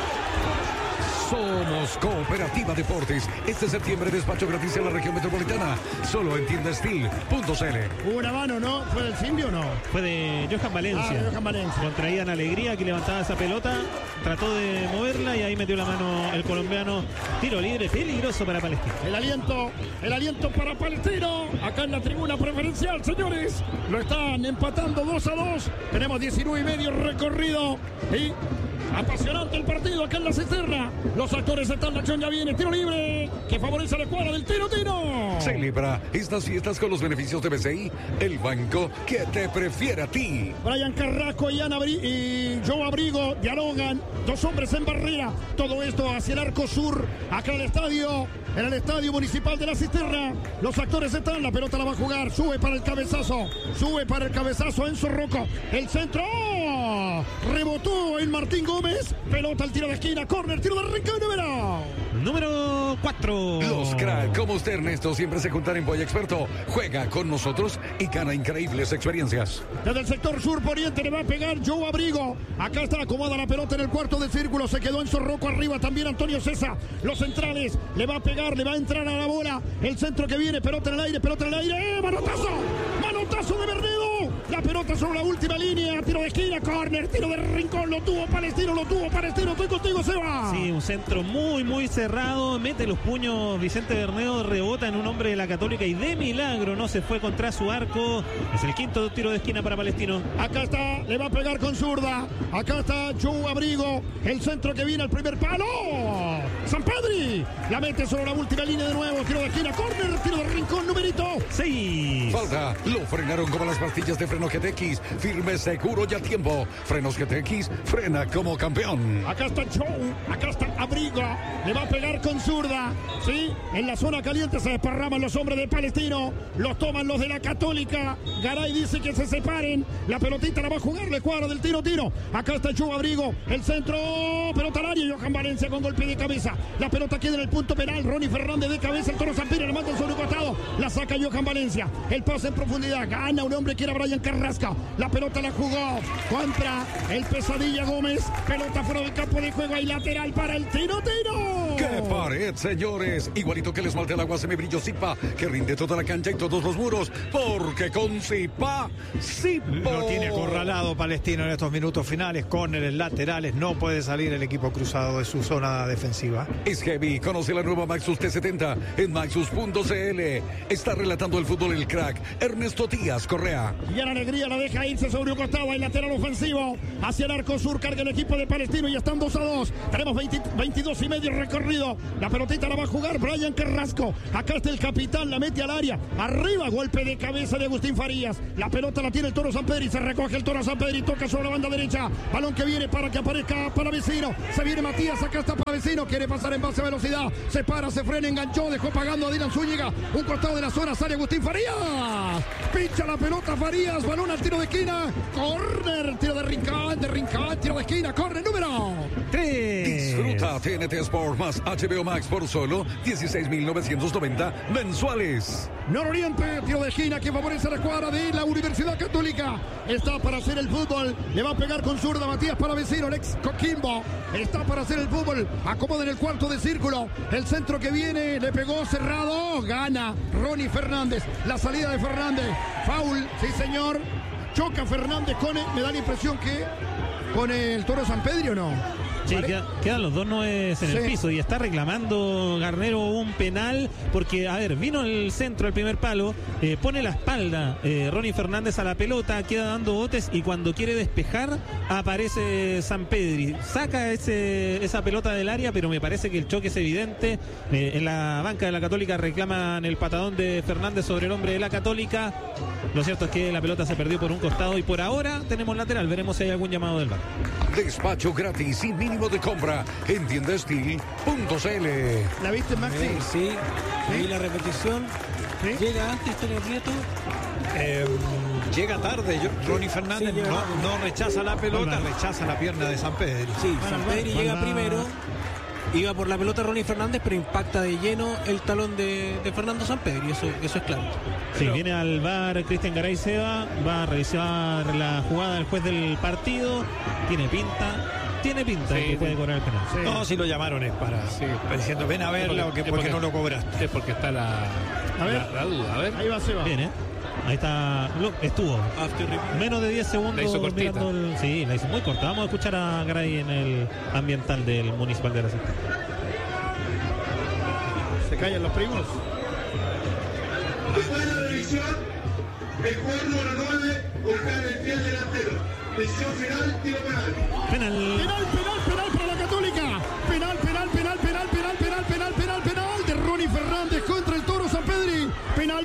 Somos Cooperativa Deportes. Este septiembre despacho gratis en la región metropolitana, solo en tiendasteel.cl. Hubo una mano, ¿no? ¿Fue del Simbio o no? Fue de Johan Valencia. Johan Valencia. Contraían Alegría, que levantaba esa pelota, trató de moverla y ahí metió la mano el colombiano. Tiro libre, peligroso para Palestino. El aliento para Palestino. Acá en la tribuna preferencial, señores. Lo están empatando 2-2. Tenemos 19 y medio recorrido. Y apasionante el partido acá en la cisterna. Los actores están, la acción ya viene. Tiro libre que favorece a la escuadra del Tiro. Celebra estas fiestas con los beneficios de BCI, el banco que te prefiere a ti. Brian Carrasco y Joe Abrigo dialogan. Dos hombres en barrera. Todo esto hacia el arco sur. Acá en el estadio municipal de la cisterna. Los actores están, la pelota la va a jugar. Sube para el cabezazo Enzo Rocco. El centro. Rebotó el Martín Gómez. Pelota al tiro de esquina. Córner, tiro de arranque número 4. Los crack como usted, Ernesto, siempre se juntan en Boya Experto. Juega con nosotros y gana increíbles experiencias. Desde el sector sur poniente le va a pegar Joe Abrigo. Acá está acomoda la pelota en el cuarto de círculo. Se quedó Enzo Rocco arriba. También Antonio César. Los centrales. Le va a pegar, le va a entrar a la bola. El centro que viene. Pelota en el aire. Manotazo de Bernedo. La pelota sobre la última línea. Tiro de esquina. Córner. Tiro de rincón. Lo tuvo Palestino. Estoy contigo, Seba. Sí, un centro muy cerrado. Mete los puños Vicente Bernedo. Rebota en un hombre de la Católica y de milagro no se fue contra su arco. Es el quinto tiro de esquina para Palestino. Acá está. Le va a pegar con zurda. Acá está Joe Abrigo. El centro que viene al primer palo. Sampedri. La mete sobre la última línea de nuevo. Tiro de esquina. Córner. Tiro de rincón. Numerito 6. Falta. Lo frenaron como las pastillas de freno GTX. Firme, seguro y a tiempo. Frenos GTX. Frena como campeón. Acá está Joe. Acá está Abrigo. Le va a pegar con zurda. Sí. En la zona caliente se desparraman los hombres de Palestino. Los toman los de la Católica. Garay dice que se separen. La pelotita la va a jugar la escuadra del Tiro. Acá está Joe Abrigo. El centro. Pelota al área. Johan Valencia con golpe de cabeza. La pelota queda en el punto penal. Ronnie Fernández de cabeza. El Toro Sampedri le manda sobre un costado. La saca Johan Valencia. El pase en profundidad. Gana un hombre que era Brian Carrasco. La pelota la jugó contra el Pesadilla Gómez. Pelota fuera del campo de juego. Hay lateral para el Tiro. ¡Qué pared, señores. Igualito que el esmalte al agua semibrillo Zipa, que rinde toda la cancha y todos los muros. Porque con Zipa, Lo tiene acorralado Palestino en estos minutos finales. Córneres, laterales. No puede salir el equipo cruzado de su zona defensiva. Es heavy. Conoce la nueva Maxus T70 en Maxus.cl. Está relatando el fútbol el crack Ernesto Díaz Correa. Y en alegría la deja irse sobre un costado. El lateral ofensivo hacia el arco sur. Carga el equipo de Palestino y están 2-2. Tenemos 22 y medio recorrido. La pelotita la va a jugar Brian Carrasco. Acá está el capitán. La mete al área. Arriba, golpe de cabeza de Agustín Farías. La pelota la tiene el Toro Sampedri. Se recoge el Toro Sampedri. Toca sobre la banda derecha. Balón que viene para que aparezca Palavecino. Se viene Matías. Acá está Palavecino. Quiere pasar en base a velocidad. Se para, se frena, enganchó. Dejó pagando a Dylan Zúñiga. Un costado de la zona. Sale Agustín Farías. Pincha la pelota Farías. Balón al tiro de esquina. Corner. Tiro de Rincón. Tiro de esquina. Corner número 3. Disfruta TNT Sport más HBO Max por solo 16.990 mensuales. Nororiente, tiro de esquina que favorece a la escuadra de la Universidad Católica. Está para hacer el fútbol. Le va a pegar con zurda Matías Palavecino, el ex Coquimbo. Está para hacer el fútbol. Acomoda en el cuarto de círculo. El centro que viene, le pegó cerrado. Gana Ronnie Fernández. La salida de Fernández. Foul, sí señor. Choca Fernández con él. Me da la impresión que con el Toro Sampedri, ¿o no? Sí, quedan los dos noes en el piso y está reclamando Garnero un penal porque, a ver, vino el centro al primer palo, pone la espalda Ronnie Fernández a la pelota, queda dando botes y cuando quiere despejar aparece Sampedri, saca esa pelota del área, pero me parece que el choque es evidente. En la banca de la Católica reclaman el patadón de Fernández sobre el hombre de la Católica. Lo cierto es que la pelota se perdió por un costado y por ahora tenemos lateral, veremos si hay algún llamado del VAR. Despacho gratis sin mínimo de compra en tiendastil.cl. ¿La viste, Maxi? Sí. Ahí la repetición. ¿Sí? Llega antes Tony Prieto. Llega tarde. Ronnie Fernández Sí, no rechaza la pelota, rechaza la pierna de Sampedri. Sí, Sampedri llega primero. Iba por la pelota Ronnie Fernández, pero impacta de lleno el talón de Fernando Sampedri. Eso es claro. Sí, viene al VAR Cristian Garay Seba, va a revisar la jugada del juez del partido. Tiene pinta de que puede cobrar el penal. Sí. No, si lo llamaron es para diciendo ven a verla o que porque no lo cobraste. Es porque está la duda. A ver. Ahí va Seba. Bien, ahí está. Estuvo menos de 10 segundos. La hizo cortita. Sí, la hizo muy corta. Vamos a escuchar a Garay en el ambiental del Municipal de la Ciudad. ¿Se callan los primos? Después de la revisión, el jugador número 9 buscar el fiel delantero. Decisión final, tiro penal. Penal Penal para la Católica. Penal de Ronnie Fernández contra el Toro Sampedri. Penal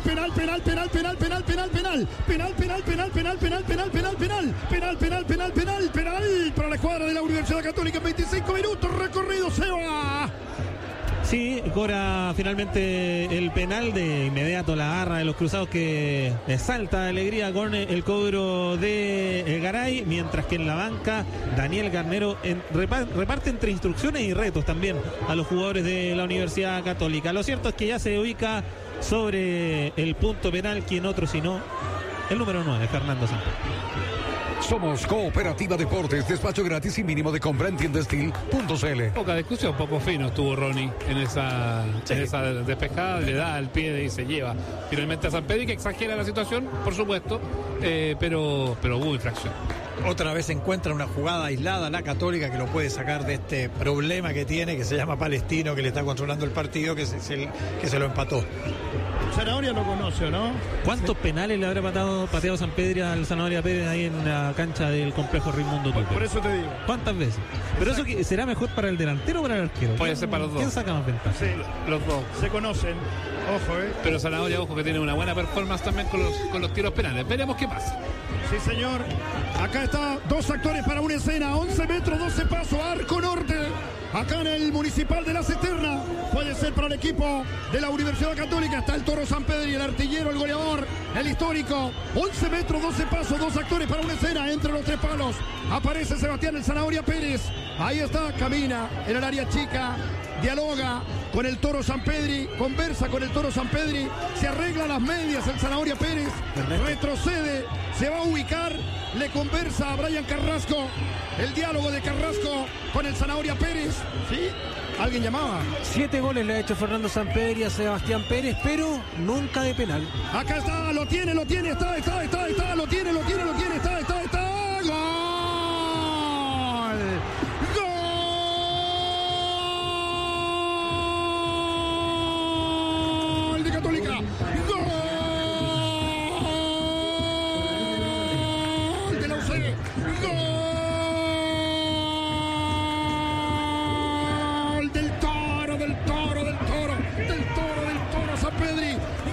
para la escuadra de la Universidad Católica. 25 minutos recorrido, Seba. Sí, cobra finalmente el penal. De inmediato la garra de los cruzados que salta de alegría con el cobro de Garay, mientras que en la banca Daniel Garnero reparte entre instrucciones y retos también a los jugadores de la Universidad Católica. Lo cierto es que ya se ubica sobre el punto penal, quien otro sino el número 9, Fernando Santos. Somos Cooperativa Deportes, despacho gratis sin mínimo de compra en tiendastil.cl. Poca discusión, poco fino estuvo Ronnie en esa despejada, le da al pie y se lleva finalmente a Sampedri, que exagera la situación, por supuesto, pero hubo infracción. Otra vez encuentra una jugada aislada la Católica que lo puede sacar de este problema que tiene, que se llama Palestino, que le está controlando el partido, que se lo empató. Zanahoria lo conoce, ¿no? ¿Cuántos penales le habrá pateado Sampedri al Zanahoria Pérez ahí en la cancha del complejo Raimundo Tupe? Por eso te digo. ¿Cuántas veces? Pero eso será mejor para el delantero o para el arquero. Puede ser para los dos. ¿Quién saca más ventaja? Sí, Los dos. se conocen. Ojo, Pero Zanahoria, ojo, que tiene una buena performance también con los tiros penales. Veremos qué pasa. Sí, señor. Acá está, 2 actores para una escena. 11 metros, 12 pasos, arco norte. Acá en el Municipal de La Cisterna. Puede ser para el equipo de la Universidad Católica. Está el Toro Sampedri, el artillero, el goleador, el histórico. 11 metros, 12 pasos, 2 actores para una escena. Entre los 3 palos aparece Sebastián el Zanahoria Pérez. Ahí está, camina en el área chica. Dialoga con el Toro Sampedri, conversa con el Toro Sampedri, se arregla las medias el Zanahoria Pérez, retrocede, se va a ubicar, le conversa a Brian Carrasco, el diálogo de Carrasco con el Zanahoria Pérez, ¿sí? Alguien llamaba. 7 goles le ha hecho Fernando Sampedri a Sebastián Pérez, pero nunca de penal. Acá está, lo tiene, lo tiene, está, lo tiene, está. ¡Gol! De Católica. ¡Gol! De la UC. ¡Gol! Del Toro Sampedri.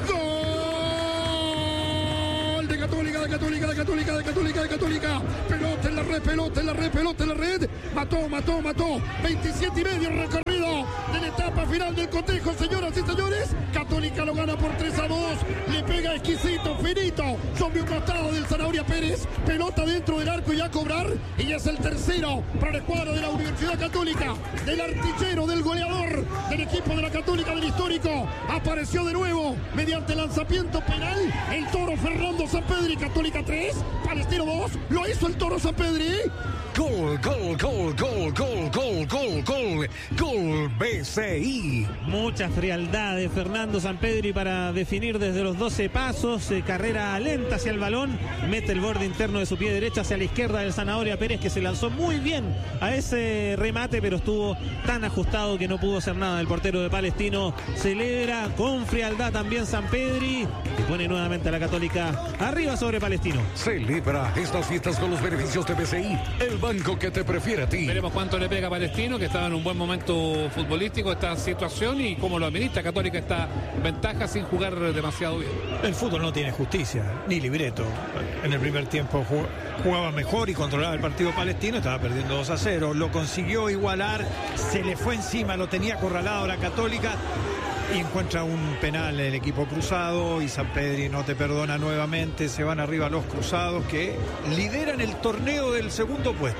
¡Gol! De Católica. Pelota en la red. Mató. 27,5 recorrido de la etapa final del cotejo, señoras y señores. Católica lo gana por 3-2. Le pega exquisito, finito, sobre un costado del Zanahoria Pérez. Pelota dentro del arco y a cobrar. Y es el tercero para la escuadra de la Universidad Católica. Del artillero, del goleador, del equipo de la Católica, del histórico. Apareció de nuevo mediante lanzamiento penal el Toro Fernando Sampedri. Católica 3, Palestino 2. Lo hizo el Toro Sampedri. Gol BCI. Mucha frialdad de Fernando Sampedri para definir desde los 12 pasos, carrera lenta hacia el balón, mete el borde interno de su pie derecho hacia la izquierda del Zanahoria Pérez, que se lanzó muy bien a ese remate, pero estuvo tan ajustado que no pudo hacer nada. El portero de Palestino celebra con frialdad también Sampedri y pone nuevamente a la Católica arriba sobre Palestino. Celebra estas fiestas con los beneficios de BCI, el banco que te prefiere a ti. Veremos cuánto le pega a Palestino, que estaba en un buen momento futbolístico esta situación, y cómo lo administra. Católica esta ventaja sin jugar demasiado bien. El fútbol no tiene justicia, ni libreto. En el primer tiempo jugaba mejor y controlaba el partido Palestino, estaba perdiendo 2-0. Lo consiguió igualar, se le fue encima, lo tenía acorralado la Católica. Y encuentra un penal el equipo cruzado y Sampedri no te perdona nuevamente. Se van arriba los cruzados que lideran el torneo del segundo puesto.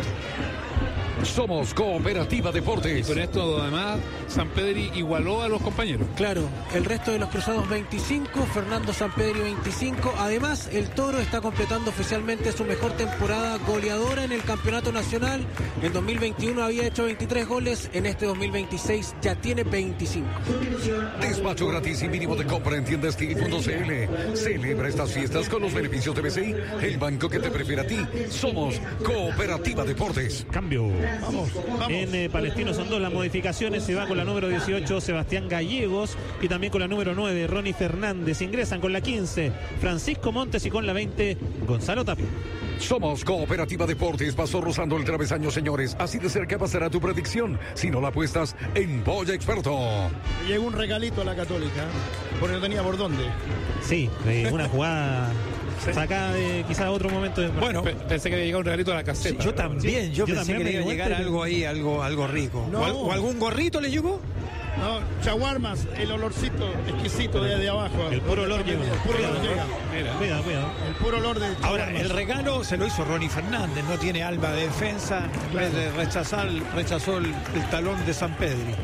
Somos Cooperativa Deportes. Y con esto además Sampedri igualó a los compañeros. Claro, el resto de los cruzados 25, Fernando Sampedri 25. Además, el Toro está completando oficialmente su mejor temporada goleadora en el campeonato nacional. En 2021 había hecho 23 goles, en este 2026 ya tiene 25. Despacho gratis y mínimo de compra en tiendastil.cl. Celebra estas fiestas con los beneficios de BCI, el banco que te prefiere a ti. Somos Cooperativa Deportes. Cambio. Vamos. En Palestino son 2 las modificaciones. Se va con la número 18 Sebastián Gallegos y también con la número 9 Ronnie Fernández. Ingresan con la 15 Francisco Montes y con la 20 Gonzalo Tapia. Somos Cooperativa Deportes. Pasó rozando el travesaño, señores. Así de cerca pasará tu predicción si no la apuestas en Boya Experto. Llegó un regalito a la Católica, porque no tenía por dónde. Sí, una jugada sacada de quizás otro momento. Bueno, Pensé que había llegado un regalito a la caseta. yo también, yo pensé también que me le iba a di llegar vuelta y- algo ahí, algo rico. No. ¿O algún gorrito le llegó? No, chaguarmas, el olorcito exquisito de abajo. El puro olor llega. El puro olor llega. Mira. Cuidado. El puro olor de Ahora, chaguarmas. el regalo se lo hizo Ronnie Fernández, no tiene alma de defensa, en vez de rechazó el talón de Sampedri.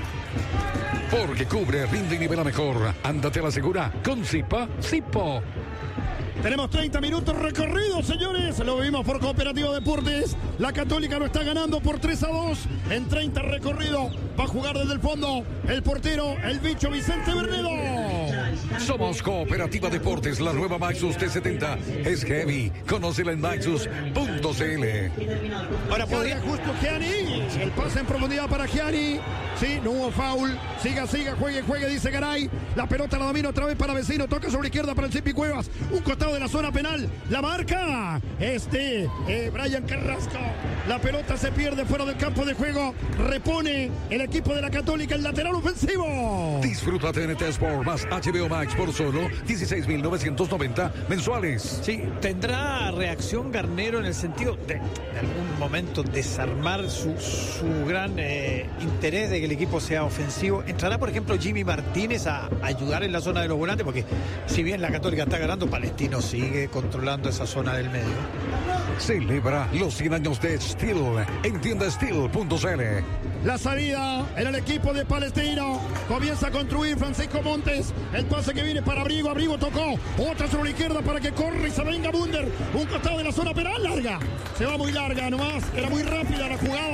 Porque cubre, rinde y nivela mejor. Ándate a la segura con Zipa Zipo. Tenemos 30 minutos recorridos, señores. Lo vimos por Cooperativa Deportes. La Católica lo está ganando por 3-2 en 30 recorrido. Va a jugar desde el fondo el portero, el bicho Vicente Bernedo. Somos Cooperativa Deportes. La nueva Maxus T70 es heavy. Conócela en maxus.cl. Ahora podría... Podría justo Gianni. El pase en profundidad para Gianni. Sí, no hubo foul. Siga, juegue, dice Garay. La pelota la domina otra vez para Vecino. Toca sobre izquierda para el Chipi Cuevas. Un costado de la zona penal. La marca Brian Carrasco. La pelota se pierde fuera del campo de juego. Repone el equipo de la Católica el lateral ofensivo. Disfruta TNT Sport más HBO Max por solo 16.990 mensuales. Sí, ¿tendrá reacción Garnero en el sentido de algún momento desarmar su gran interés de que el equipo sea ofensivo? ¿Entrará, por ejemplo, Jimmy Martínez a ayudar en la zona de los volantes? Porque si bien la Católica está ganando, Palestino sigue controlando esa zona del medio. Celebra los 100 años de Steel en tiendasteel.cl. La salida en el equipo de Palestino. Comienza a construir Francisco Montes. El pase que viene para Abrigo. Abrigo tocó. Otra sobre la izquierda para que corre y se venga Bunder. Un costado de la zona penal larga. Se va muy larga nomás. Era muy rápida la jugada.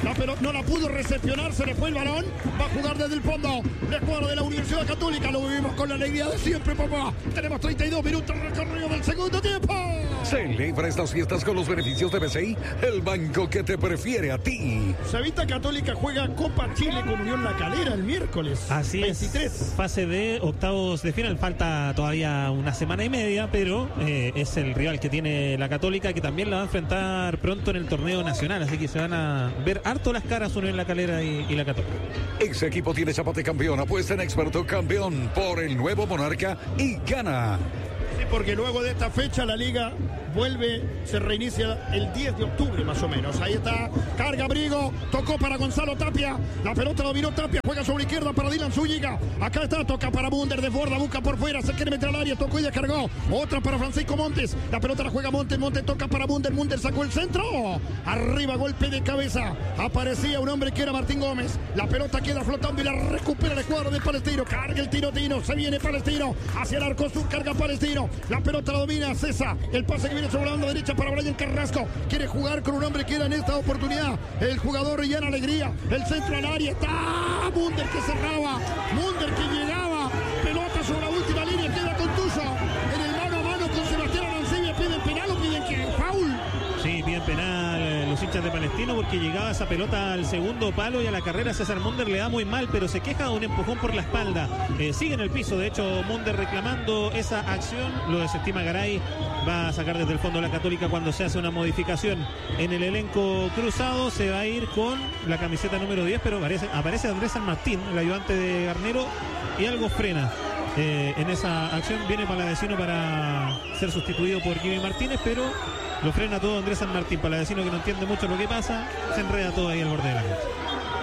La pelota no la pudo recepcionar, se le fue el balón. Va a jugar desde el fondo. La escuadra de la Universidad Católica. Lo vivimos con la alegría de siempre, papá. Tenemos 32 minutos recorrido del segundo tiempo. Celebra estas fiestas con los beneficios de BCI, el banco que te prefiere a ti. Cevita Católica juega Copa Chile con Unión La Calera el miércoles. Así 23. es. Fase de octavos de final. Falta todavía una semana y media, pero es el rival que tiene la Católica, que también la va a enfrentar pronto en el torneo nacional. Así que se van a ver harto las caras Unión La Calera y la Católica. Ese equipo tiene chapa de campeón, apuesta en Experto Campeón por el nuevo Monarca y gana. Sí, porque luego de esta fecha la liga vuelve, se reinicia el 10 de octubre más o menos. Ahí está, carga Brigo, tocó para Gonzalo Tapia, la pelota lo viró Tapia, juega sobre izquierda para Dylan Zúñiga, acá está, toca para Munder, desborda, busca por fuera, se quiere meter al área, tocó y descargó, otra para Francisco Montes, la pelota la juega Montes, Montes toca para Munder, Munder sacó el centro, arriba, golpe de cabeza, aparecía un hombre que era Martín Gómez, la pelota queda flotando y la recupera el escuadro de Palestino, carga el Tino, se viene Palestino, hacia el arco sur, carga Palestino, la pelota la domina César, el pase que viene sobre la banda derecha para Brian Carrasco, quiere jugar con un hombre que era en esta oportunidad el jugador Ryan Alegría, el centro al área, está Munder que cerraba, Munder que llegaba, pelota sobre la última línea, queda contuso, en el mano a mano con Sebastián Arancibia, piden penal o piden que foul. Sí, piden penal los hinchas de Palestino porque llegaba esa pelota al segundo palo y a la carrera César Munder le da muy mal, pero se queja de un empujón por la espalda. Sigue en el piso, de hecho Munder reclamando esa acción, lo desestima Garay, va a sacar desde el fondo la Católica cuando se hace una modificación en el elenco cruzado, se va a ir con la camiseta número 10, pero aparece Andrés San Martín, el ayudante de Garnero, y algo frena. En esa acción viene Palavecino para ser sustituido por Jimmy Martínez, pero lo frena todo Andrés San Martín. Palavecino, que no entiende mucho lo que pasa, se enreda todo ahí al borde de la cancha.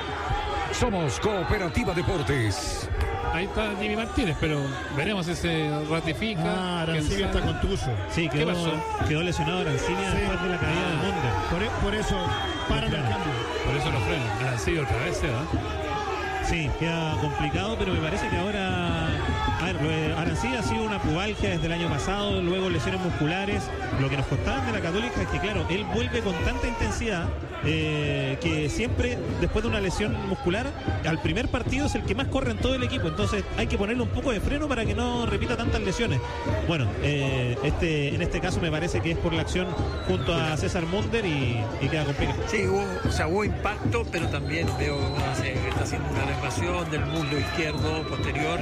Somos Cooperativa Deportes. Ahí está Jimmy Martínez, pero veremos si se ratifica. Arancibia está contuso. Sí, ¿Qué pasó? quedó lesionado Arancibia después de la caída de Munder. Por eso paran el Claro. cambio. Por eso lo frenan. Arancibia otra vez se va. Sí, queda complicado, pero me parece que ahora... A ver, lo de Arancibia ha sido una pubalgia desde el año pasado, luego lesiones musculares. Lo que nos costaban de la Católica es que, claro, él vuelve con tanta intensidad que siempre, después de una lesión muscular, al primer partido es el que más corre en todo el equipo. Entonces hay que ponerle un poco de freno para que no repita tantas lesiones. Bueno, en este caso me parece que es por la acción junto a César Munder y queda complicado. Sí, hubo impacto, pero también veo que está haciendo una elevación del muslo izquierdo posterior.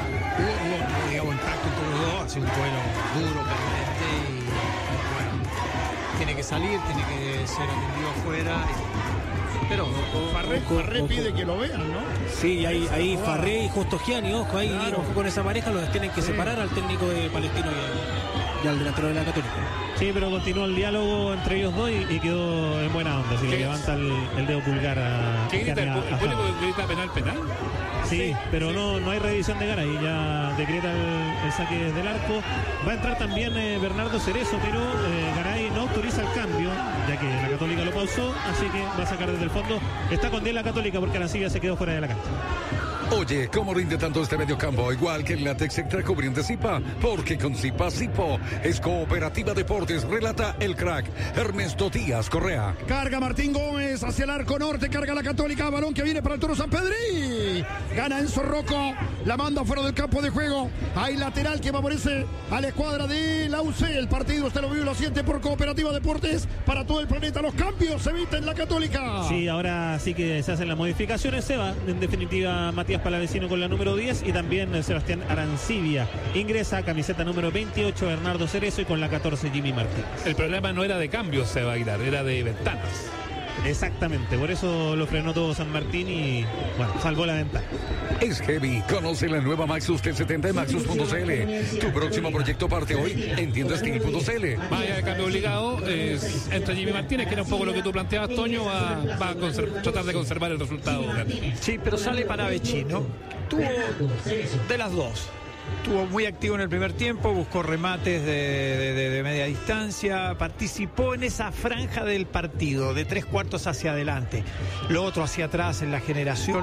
Hubo digamos, impacto entre los dos, hace un duelo duro, permanente y bueno, tiene que salir, tiene que ser atendido afuera. Pero Farré pide que lo vean, ¿no? Sí, ahí Farré y Justo Gianni, ojo, ahí ojo con esa pareja, los tienen que separar al técnico de Palestino y al delantero de la Católica. Sí, pero continuó el diálogo entre ellos dos y quedó en buena onda, así que levanta el dedo pulgar a... ¿Qué grita? a- ¿El público grita penal? Sí, pero no hay revisión de Garay, ya decreta el saque del arco. Va a entrar también Bernardo Cerezo, pero Garay no autoriza el cambio, ya que la Católica lo pausó, así que va a sacar desde el fondo. Está con 10 la Católica porque Arancibia se quedó fuera de la cancha. Oye, ¿cómo rinde tanto este medio campo? Igual que el látex extra cubriente Zipa, porque con Zipa Zipo es Cooperativa Deportes, relata el crack Ernesto Díaz Correa. Carga Martín Gómez hacia el arco norte, carga la Católica, balón que viene para el Toro San Pedri. Gana Enzo Rocco, la manda fuera del campo de juego. Hay lateral que favorece a la escuadra de la UC. El partido usted lo vive y lo siente por Cooperativa Deportes para todo el planeta. Los cambios se evita en la Católica. Sí, ahora sí que se hacen las modificaciones. Se va, en definitiva, Matías Palavecino con la número 10 y también Sebastián Arancibia. Ingresa camiseta número 28 Bernardo Cerezo y con la 14 Jimmy Martínez. El problema no era de cambios, se va a Aguilar, era de ventanas. Exactamente, por eso lo frenó todo San Martín y, bueno, salvó la ventana. Es heavy. Conoce la nueva Maxus T70 en Maxus.cl. Tu próximo proyecto parte hoy en tiendastil.cl. Vaya de cambio obligado, entra Jimmy Martínez, que era un poco lo que tú planteabas, Toño, va a tratar de conservar el resultado. sí, pero sale Palavecino. Tuvo de las dos. Estuvo muy activo en el primer tiempo, buscó remates de media distancia, participó en esa franja del partido, de 3/4 hacia adelante. Lo otro hacia atrás en la generación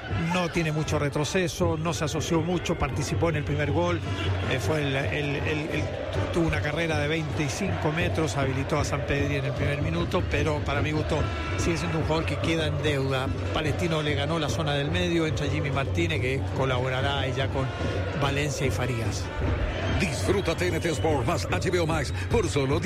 no tiene mucho retroceso, no se asoció mucho, participó en el primer gol, tuvo una carrera de 25 metros, habilitó a Sampedri en el primer minuto, pero para mi gusto sigue siendo un jugador que queda en deuda. Palestino le ganó la zona del medio, entra Jimmy Martínez, que colaborará ya con Valencia y Farías. Disfruta TNT Sport más HBO Max por solo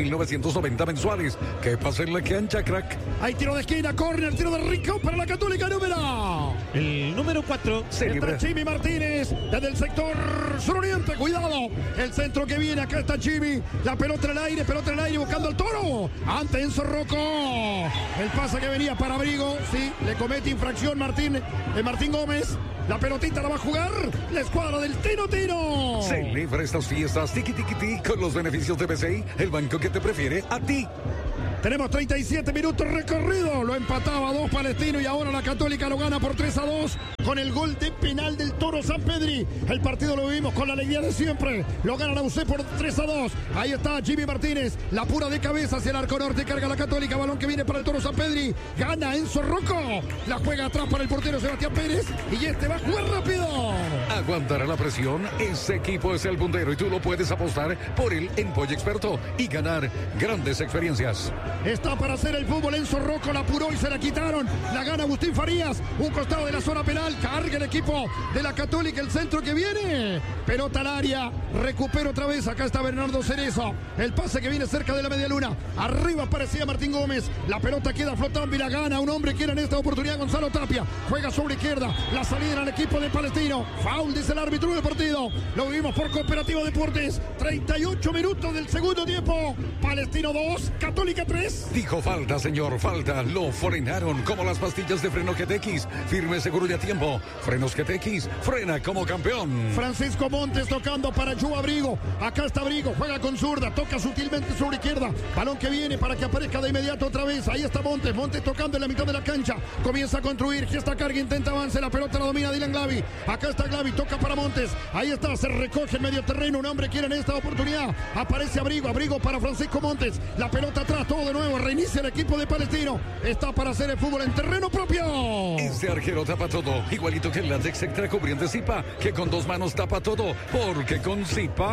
16.990 mensuales. ¿Qué pasa en la cancha, crack? Hay tiro de esquina, córner, tiro de Rico para la Católica número. El número 4. Entra Jimmy Martínez desde el sector suroriente. Cuidado. El centro que viene. Acá está Jimmy. La pelota en el aire buscando al Toro. Ante Enzo Rocco. El pase que venía para Abrigo. Sí, le comete infracción Martín Gómez. La pelotita la va a jugar la escuadra del Tino. Celebra estas fiestas tiki con los beneficios de BCI, el banco que te prefiere a ti. Tenemos 37 minutos recorrido. Lo empataba 2 Palestino y ahora la Católica lo gana por 3-2 con el gol de penal del Toro Sampedri. El partido lo vivimos con la alegría de siempre. Lo gana la UC por 3-2. Ahí está Jimmy Martínez. La pura de cabeza hacia el arco norte. Carga la Católica. Balón que viene para el Toro Sampedri. Gana Enzo Rocco. La juega atrás para el portero Sebastián Pérez. Y este va a jugar rápido. Aguantará la presión. Ese equipo es el puntero y tú lo puedes apostar por el Empolle Experto y ganar grandes experiencias. Está para hacer el fútbol Enzo Rocco, la apuró y se la quitaron. La gana Agustín Farías, un costado de la zona penal. Carga el equipo de la Católica, el centro que viene. Pelota al área, recupera otra vez. Acá está Bernardo Cerezo. El pase que viene cerca de la media luna. Arriba aparecía Martín Gómez. La pelota queda flotando y la gana un hombre que era en esta oportunidad Gonzalo Tapia. Juega sobre izquierda, la salida al equipo de Palestino. Foul, dice el árbitro del partido. Lo vivimos por Cooperativo Deportes. 38 minutos del segundo tiempo. Palestino 2, Católica 3. Dijo falta, señor, falta. Lo frenaron como las pastillas de freno GTX. Firme, seguro y a tiempo. Frenos GTX, frena como campeón. Francisco Montes tocando para Yu Abrigo. Acá está Abrigo, juega con zurda, toca sutilmente sobre izquierda. Balón que viene para que aparezca de inmediato otra vez. Ahí está Montes tocando en la mitad de la cancha. Comienza a construir, esta carga, intenta avance. La pelota la domina Dylan Glavi. Acá está Glavi, toca para Montes. Ahí está, se recoge en medio terreno. Un hombre quiere en esta oportunidad. Aparece Abrigo para Francisco Montes. La pelota atrás, todo de nuevo, reinicia el equipo de Palestino. Está para hacer el fútbol en terreno propio. Este arquero tapa todo, igualito que el látex extra cubriente Zipa, que con 2 manos tapa todo, porque con Zipa,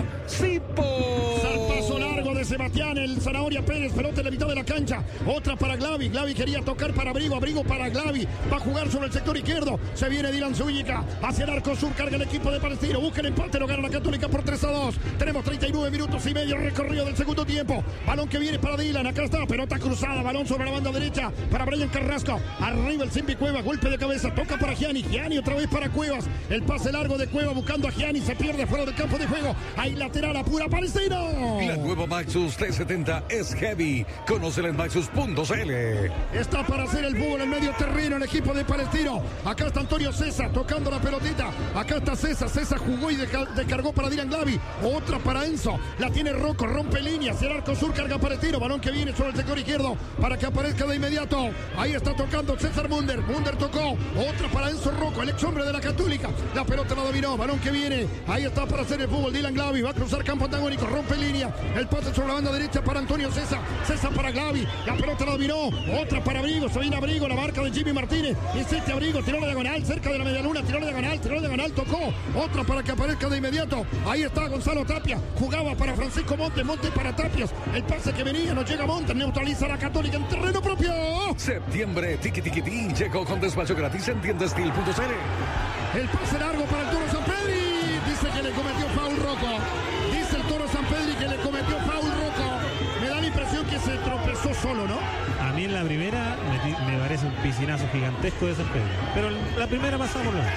Zipo. Salpazo largo de Sebastián, el Zanahoria Pérez, pelota en la mitad de la cancha. Otra para Glavi. Glavi quería tocar para Abrigo para Glavi. Va a jugar sobre el sector izquierdo. Se viene Dylan Zúñiga hacia el arco sur, carga el equipo de Palestino. Busca el empate, lo gana la Católica por 3-2. Tenemos 39 minutos y medio recorrido del segundo tiempo. Balón que viene para Dylan, acá está, pelota cruzada, balón sobre la banda derecha para Brian Carrasco. Arriba el Simbi Cueva, golpe de cabeza, toca para Gianni otra vez para Cuevas. El pase largo de Cueva buscando a Gianni, se pierde fuera del campo de juego. Hay lateral, apura Palestino. La nueva Maxus T70 es heavy. Conócela en maxus.cl. Está para hacer el fútbol en medio terreno el equipo de Palestino. Acá está Antonio César tocando la pelotita. Acá está César jugó y descargó para Dylan Glavi. Otra para Enzo. La tiene Rocco, rompe líneas. El arco sur carga Palestino. Balón que viene sobre el sector izquierdo para que aparezca de inmediato. Ahí está tocando César Munder. Munder tocó. Otra para Enzo Rocco, el ex hombre de la Católica. La pelota la dominó. Balón que viene. Ahí está para hacer el fútbol Dylan Glavi. Va a cruzar campo antagónico. Rompe línea. El pase sobre la banda derecha para Antonio César. César para Glavi. La pelota la dominó. Otra para Abrigo. Se viene Abrigo. La marca de Jimmy Martínez. Insiste Abrigo. Tiró la diagonal. Cerca de la media luna. Tiró la diagonal. Tocó. Otra para que aparezca de inmediato. Ahí está Gonzalo Tapia. Jugaba para Francisco Montes. Montes para Tapias. El pase que venía. No llega Montes. Neutraliza a la Católica en terreno propio. Septiembre, tiki llegó con despacho gratis en tiendastil.cl. El pase largo para el Toro Sampedri. Dice que le cometió foul Rocco. Dice el Toro Sampedri que le cometió foul Rocco. Me da la impresión que se tropezó solo, ¿no? A mí en la primera me parece un piscinazo gigantesco de Sampedri. Pero la primera pasamos la.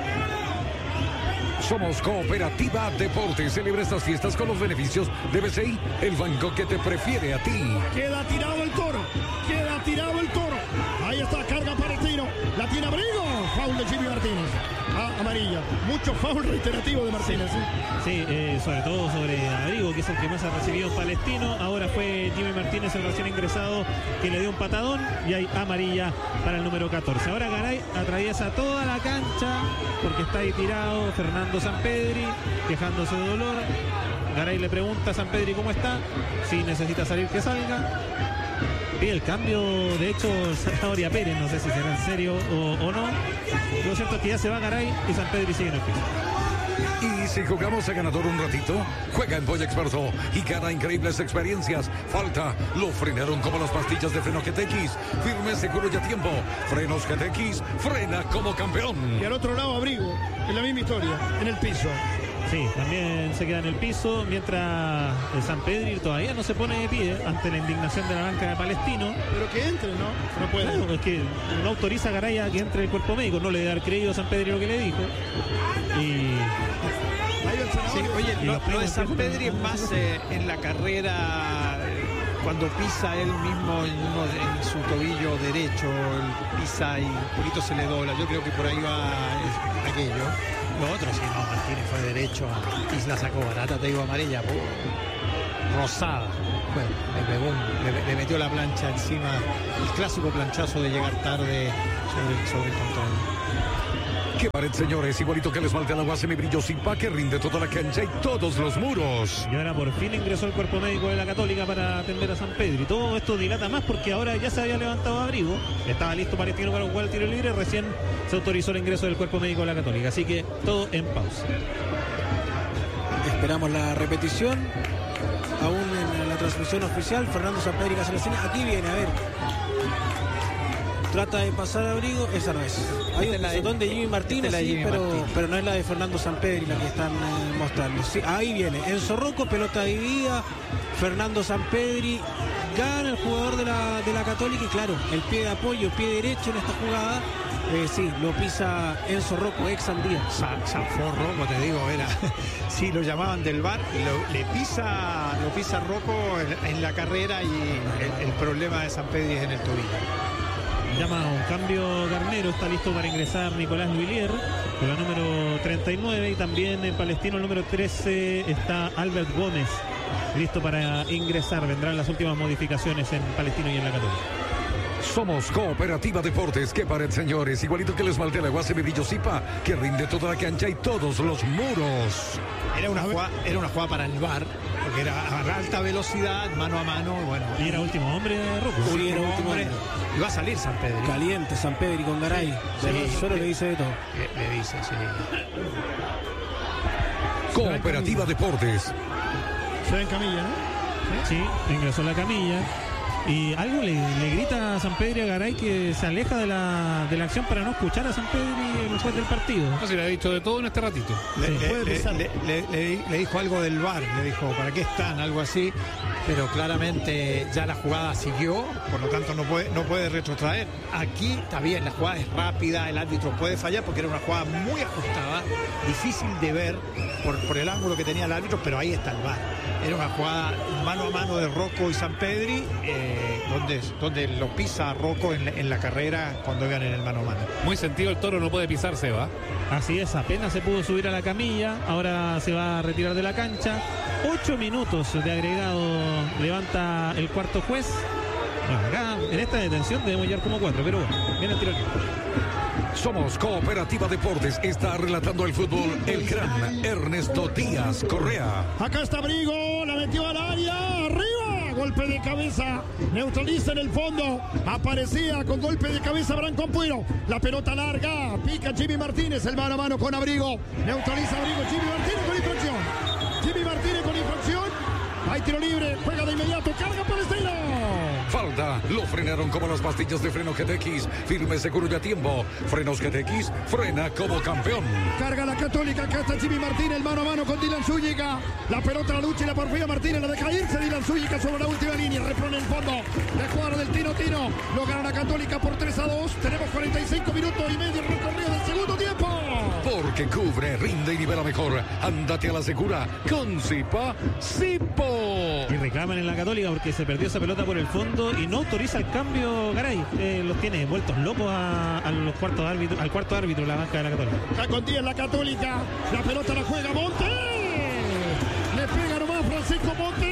Somos Cooperativa Deportes. Celebra estas fiestas con los beneficios de BCI, el banco que te prefiere a ti. Queda tirado el Toro. Ahí está, carga Palestino. La tiene Abrigo. Foul de Jimmy Martínez. Amarilla. Mucho foul reiterativo de Martínez. Sí, sobre todo sobre Abrigo, que es el que más ha recibido en Palestino. Ahora fue Jimmy Martínez, el recién ingresado, que le dio un patadón. Y hay amarilla para el número 14. Ahora Garay atraviesa toda la cancha porque está ahí tirado Fernando Sampedri, quejándose de dolor. Garay le pregunta a Sampedri cómo está, si necesita salir que salga. pide el cambio, de hecho, Zanahoria Pérez, no sé si será en serio o no. Lo cierto es que ya se va Garay y San Pedro y sigue en el piso. Y si jugamos a ganador un ratito, juega en Boya Experto y gana increíbles experiencias. Falta, lo frenaron como las pastillas de freno GTX. Firme, seguro y a tiempo. Frenos GTX, frena como campeón. Y al otro lado Abrigo, en la misma historia, en el piso. Sí, también se queda en el piso, mientras el San Pedro todavía no se pone de pie ante la indignación de la banca de Palestino. Pero que entre, ¿no? No puede. Claro, es que no autoriza a Garay a que entre el cuerpo médico, no le debe dar crédito a San Pedro lo que le dijo. Y Sí, oye, Y lo los de San Pedro es más en la carrera, cuando pisa él mismo en su tobillo derecho, él pisa y un poquito se le dobla. Yo creo que por ahí va aquello. Lo otro, sí, no, Martínez fue derecho y la sacó barata, te digo amarilla, rosada. Bueno, le pegó, le metió la plancha encima, el clásico planchazo de llegar tarde sobre el control. Qué pared, señores, igualito que el esmalte al agua semibrillo Zipa, que rinde toda la cancha y todos los muros. Y ahora por fin ingresó el cuerpo médico de la Católica para atender a San Pedro. Y todo esto dilata más porque ahora ya se había levantado Abrigo. Estaba listo Palestino para jugar el tiro libre. Recién se autorizó el ingreso del cuerpo médico de la Católica. Así que todo en pausa. Esperamos la repetición. Aún en la transmisión oficial, Fernando San Pedro y Casalacini. Aquí viene, a ver. Trata de pasar a Abrigo, esa no es. Hay un pisotón de Jimmy Martínez, sí, pero no es la de Fernando San Pedro la que están mostrando. Sí, ahí viene Enzo Rocco, pelota dividida, Fernando San Pedro, gana el jugador de la Católica y claro, el pie de apoyo, pie derecho en esta jugada, sí, lo pisa Enzo Rocco, ex Andía. Zafó Rocco, te digo, era, sí, lo llamaban del bar, lo pisa Rocco en la carrera y el problema de San Pedro es en el tobillo. Llama a un cambio Garnero, está listo para ingresar Nicolás Luilier con la número 39 y también en Palestino el número 13 está Albert Gómez, listo para ingresar. Vendrán las últimas modificaciones en Palestino y en la Católica. Somos Cooperativa Deportes, qué pared, señores, igualito que el esmalte al agua semibrillo Zipa, que rinde toda la cancha y todos los muros. Era una jugada para el VAR, porque era a alta velocidad, mano a mano, bueno. Y era último hombre de Rocco. Sí, era último hombre. Y va a salir San Pedro. Caliente San Pedro y con Garay. Sí, solo le dice de todo. Le dice, sí. Cooperativa Deportes. Se ve en camilla, ¿no? Sí, ingresó la camilla. Y algo le grita a San Pedro y a Garay que se aleja de la acción para no escuchar a San Pedro después del partido. No, si le ha dicho de todo en este ratito. Le dijo algo del VAR, le dijo, ¿para qué están? Algo así. Pero claramente ya la jugada siguió, por lo tanto no puede retrotraer. Aquí está bien, la jugada es rápida, el árbitro puede fallar porque era una jugada muy ajustada, difícil de ver por el ángulo que tenía el árbitro, pero ahí está el VAR. Era una jugada mano a mano de Rocco y San Pedri, donde lo pisa Rocco en la carrera cuando iban en el mano a mano. Muy sentido el Toro, no puede pisarse, ¿va? Así es, apenas se pudo subir a la camilla, ahora se va a retirar de la cancha. 8 minutos de agregado levanta el cuarto juez. Bueno, acá en esta detención debemos llegar como 4, pero bueno, viene el tiro. Somos Cooperativa Deportes, está relatando el fútbol el gran Ernesto Díaz Correa. Acá está Abrigo, la metió al área, arriba, golpe de cabeza, neutraliza en el fondo, aparecía con golpe de cabeza Branco Puero, la pelota larga, pica Jimmy Martínez, el mano a mano con Abrigo, neutraliza Abrigo, Jimmy Martínez con infracción, hay tiro libre, juega de inmediato, carga Palestino. Falta, lo frenaron como las pastillas de freno GTX, firme, seguro y a tiempo. Frenos GTX, frena como campeón. Carga la Católica, acá está Jimmy Martínez, mano a mano con Dylan Zúñiga. La pelota, la lucha y la porfía Martínez, la deja irse Dylan Zúñiga sobre la última línea, repone el fondo. La jugada del Tino, lo gana la Católica por 3-2. Tenemos 45 minutos y medio recorrido del segundo tiempo. Porque cubre, rinde y nivela mejor. Ándate a la segura con Zipa, Zipo. Y reclaman en la Católica porque se perdió esa pelota por el fondo y no autoriza el cambio Garay. Los tiene vueltos locos al cuarto árbitro la banca de la Católica. Está con 10 la Católica. La pelota la juega Montes. Le pega nomás Francisco Montes.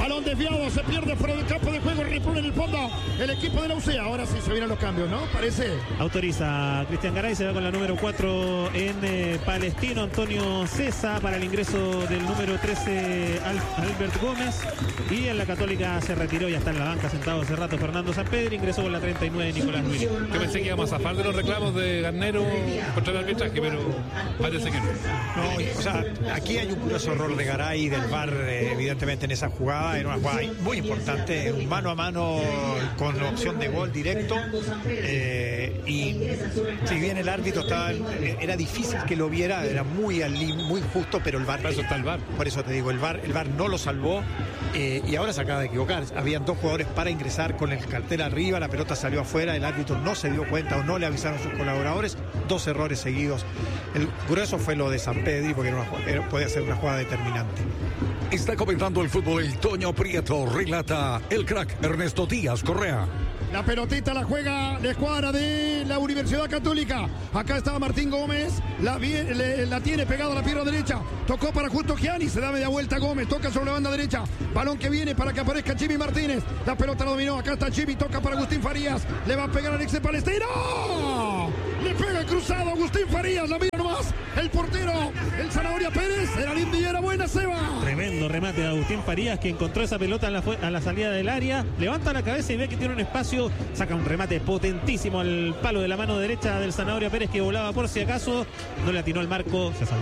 Balón desviado, se pierde fuera del campo de juego, repone en el fondo el equipo de la UCE. Ahora sí se vienen los cambios, ¿no? Parece. Autoriza Cristian Garay, se va con la número 4 en Palestino. Antonio Cesa para el ingreso del número 13 Albert Gómez. Y en la Católica se retiró, ya está en la banca sentado hace rato Fernando Sampedri. Ingresó con la 39 Nicolás Luis. Yo pensé que íbamos a zafar de los reclamos de Garnero contra el arbitraje, pero parece que no. No, o sea, aquí hay un curioso error de Garay y del VAR, evidentemente en esa jugada. Era una jugada muy importante, un mano a mano con opción de gol directo. Y si bien el árbitro estaba, era difícil que lo viera, era muy justo, pero el VAR. Por eso está el VAR. Por eso te digo, el VAR no lo salvó. Y ahora se acaba de equivocar. Habían dos jugadores para ingresar con el cartel arriba, la pelota salió afuera, el árbitro no se dio cuenta o no le avisaron a sus colaboradores. Dos errores seguidos. El grueso fue lo de Sampedri, porque podía ser una jugada determinante. Está comentando el fútbol el Toño Prieto, relata el crack Ernesto Díaz Correa. La pelotita la juega la escuadra de la Universidad Católica. Acá está Martín Gómez. La tiene pegada a la pierna derecha. Tocó para Justo Gianni. Se da media vuelta Gómez. Toca sobre la banda derecha. Balón que viene para que aparezca Jimmy Martínez. La pelota la dominó. Acá está Jimmy. Toca para Agustín Farías. Le va a pegar al ex de Palestino. Le pega el cruzado Agustín Farías. La mira nomás. El portero. El Zanahoria Pérez. Era linda y era buena, Seba. Tremendo remate de Agustín Farías, que encontró esa pelota a la salida del área. Levanta la cabeza y ve que tiene un espacio. Saca un remate potentísimo al palo de la mano derecha del Zanahoria Pérez, que volaba por si acaso. No le atinó al marco. Se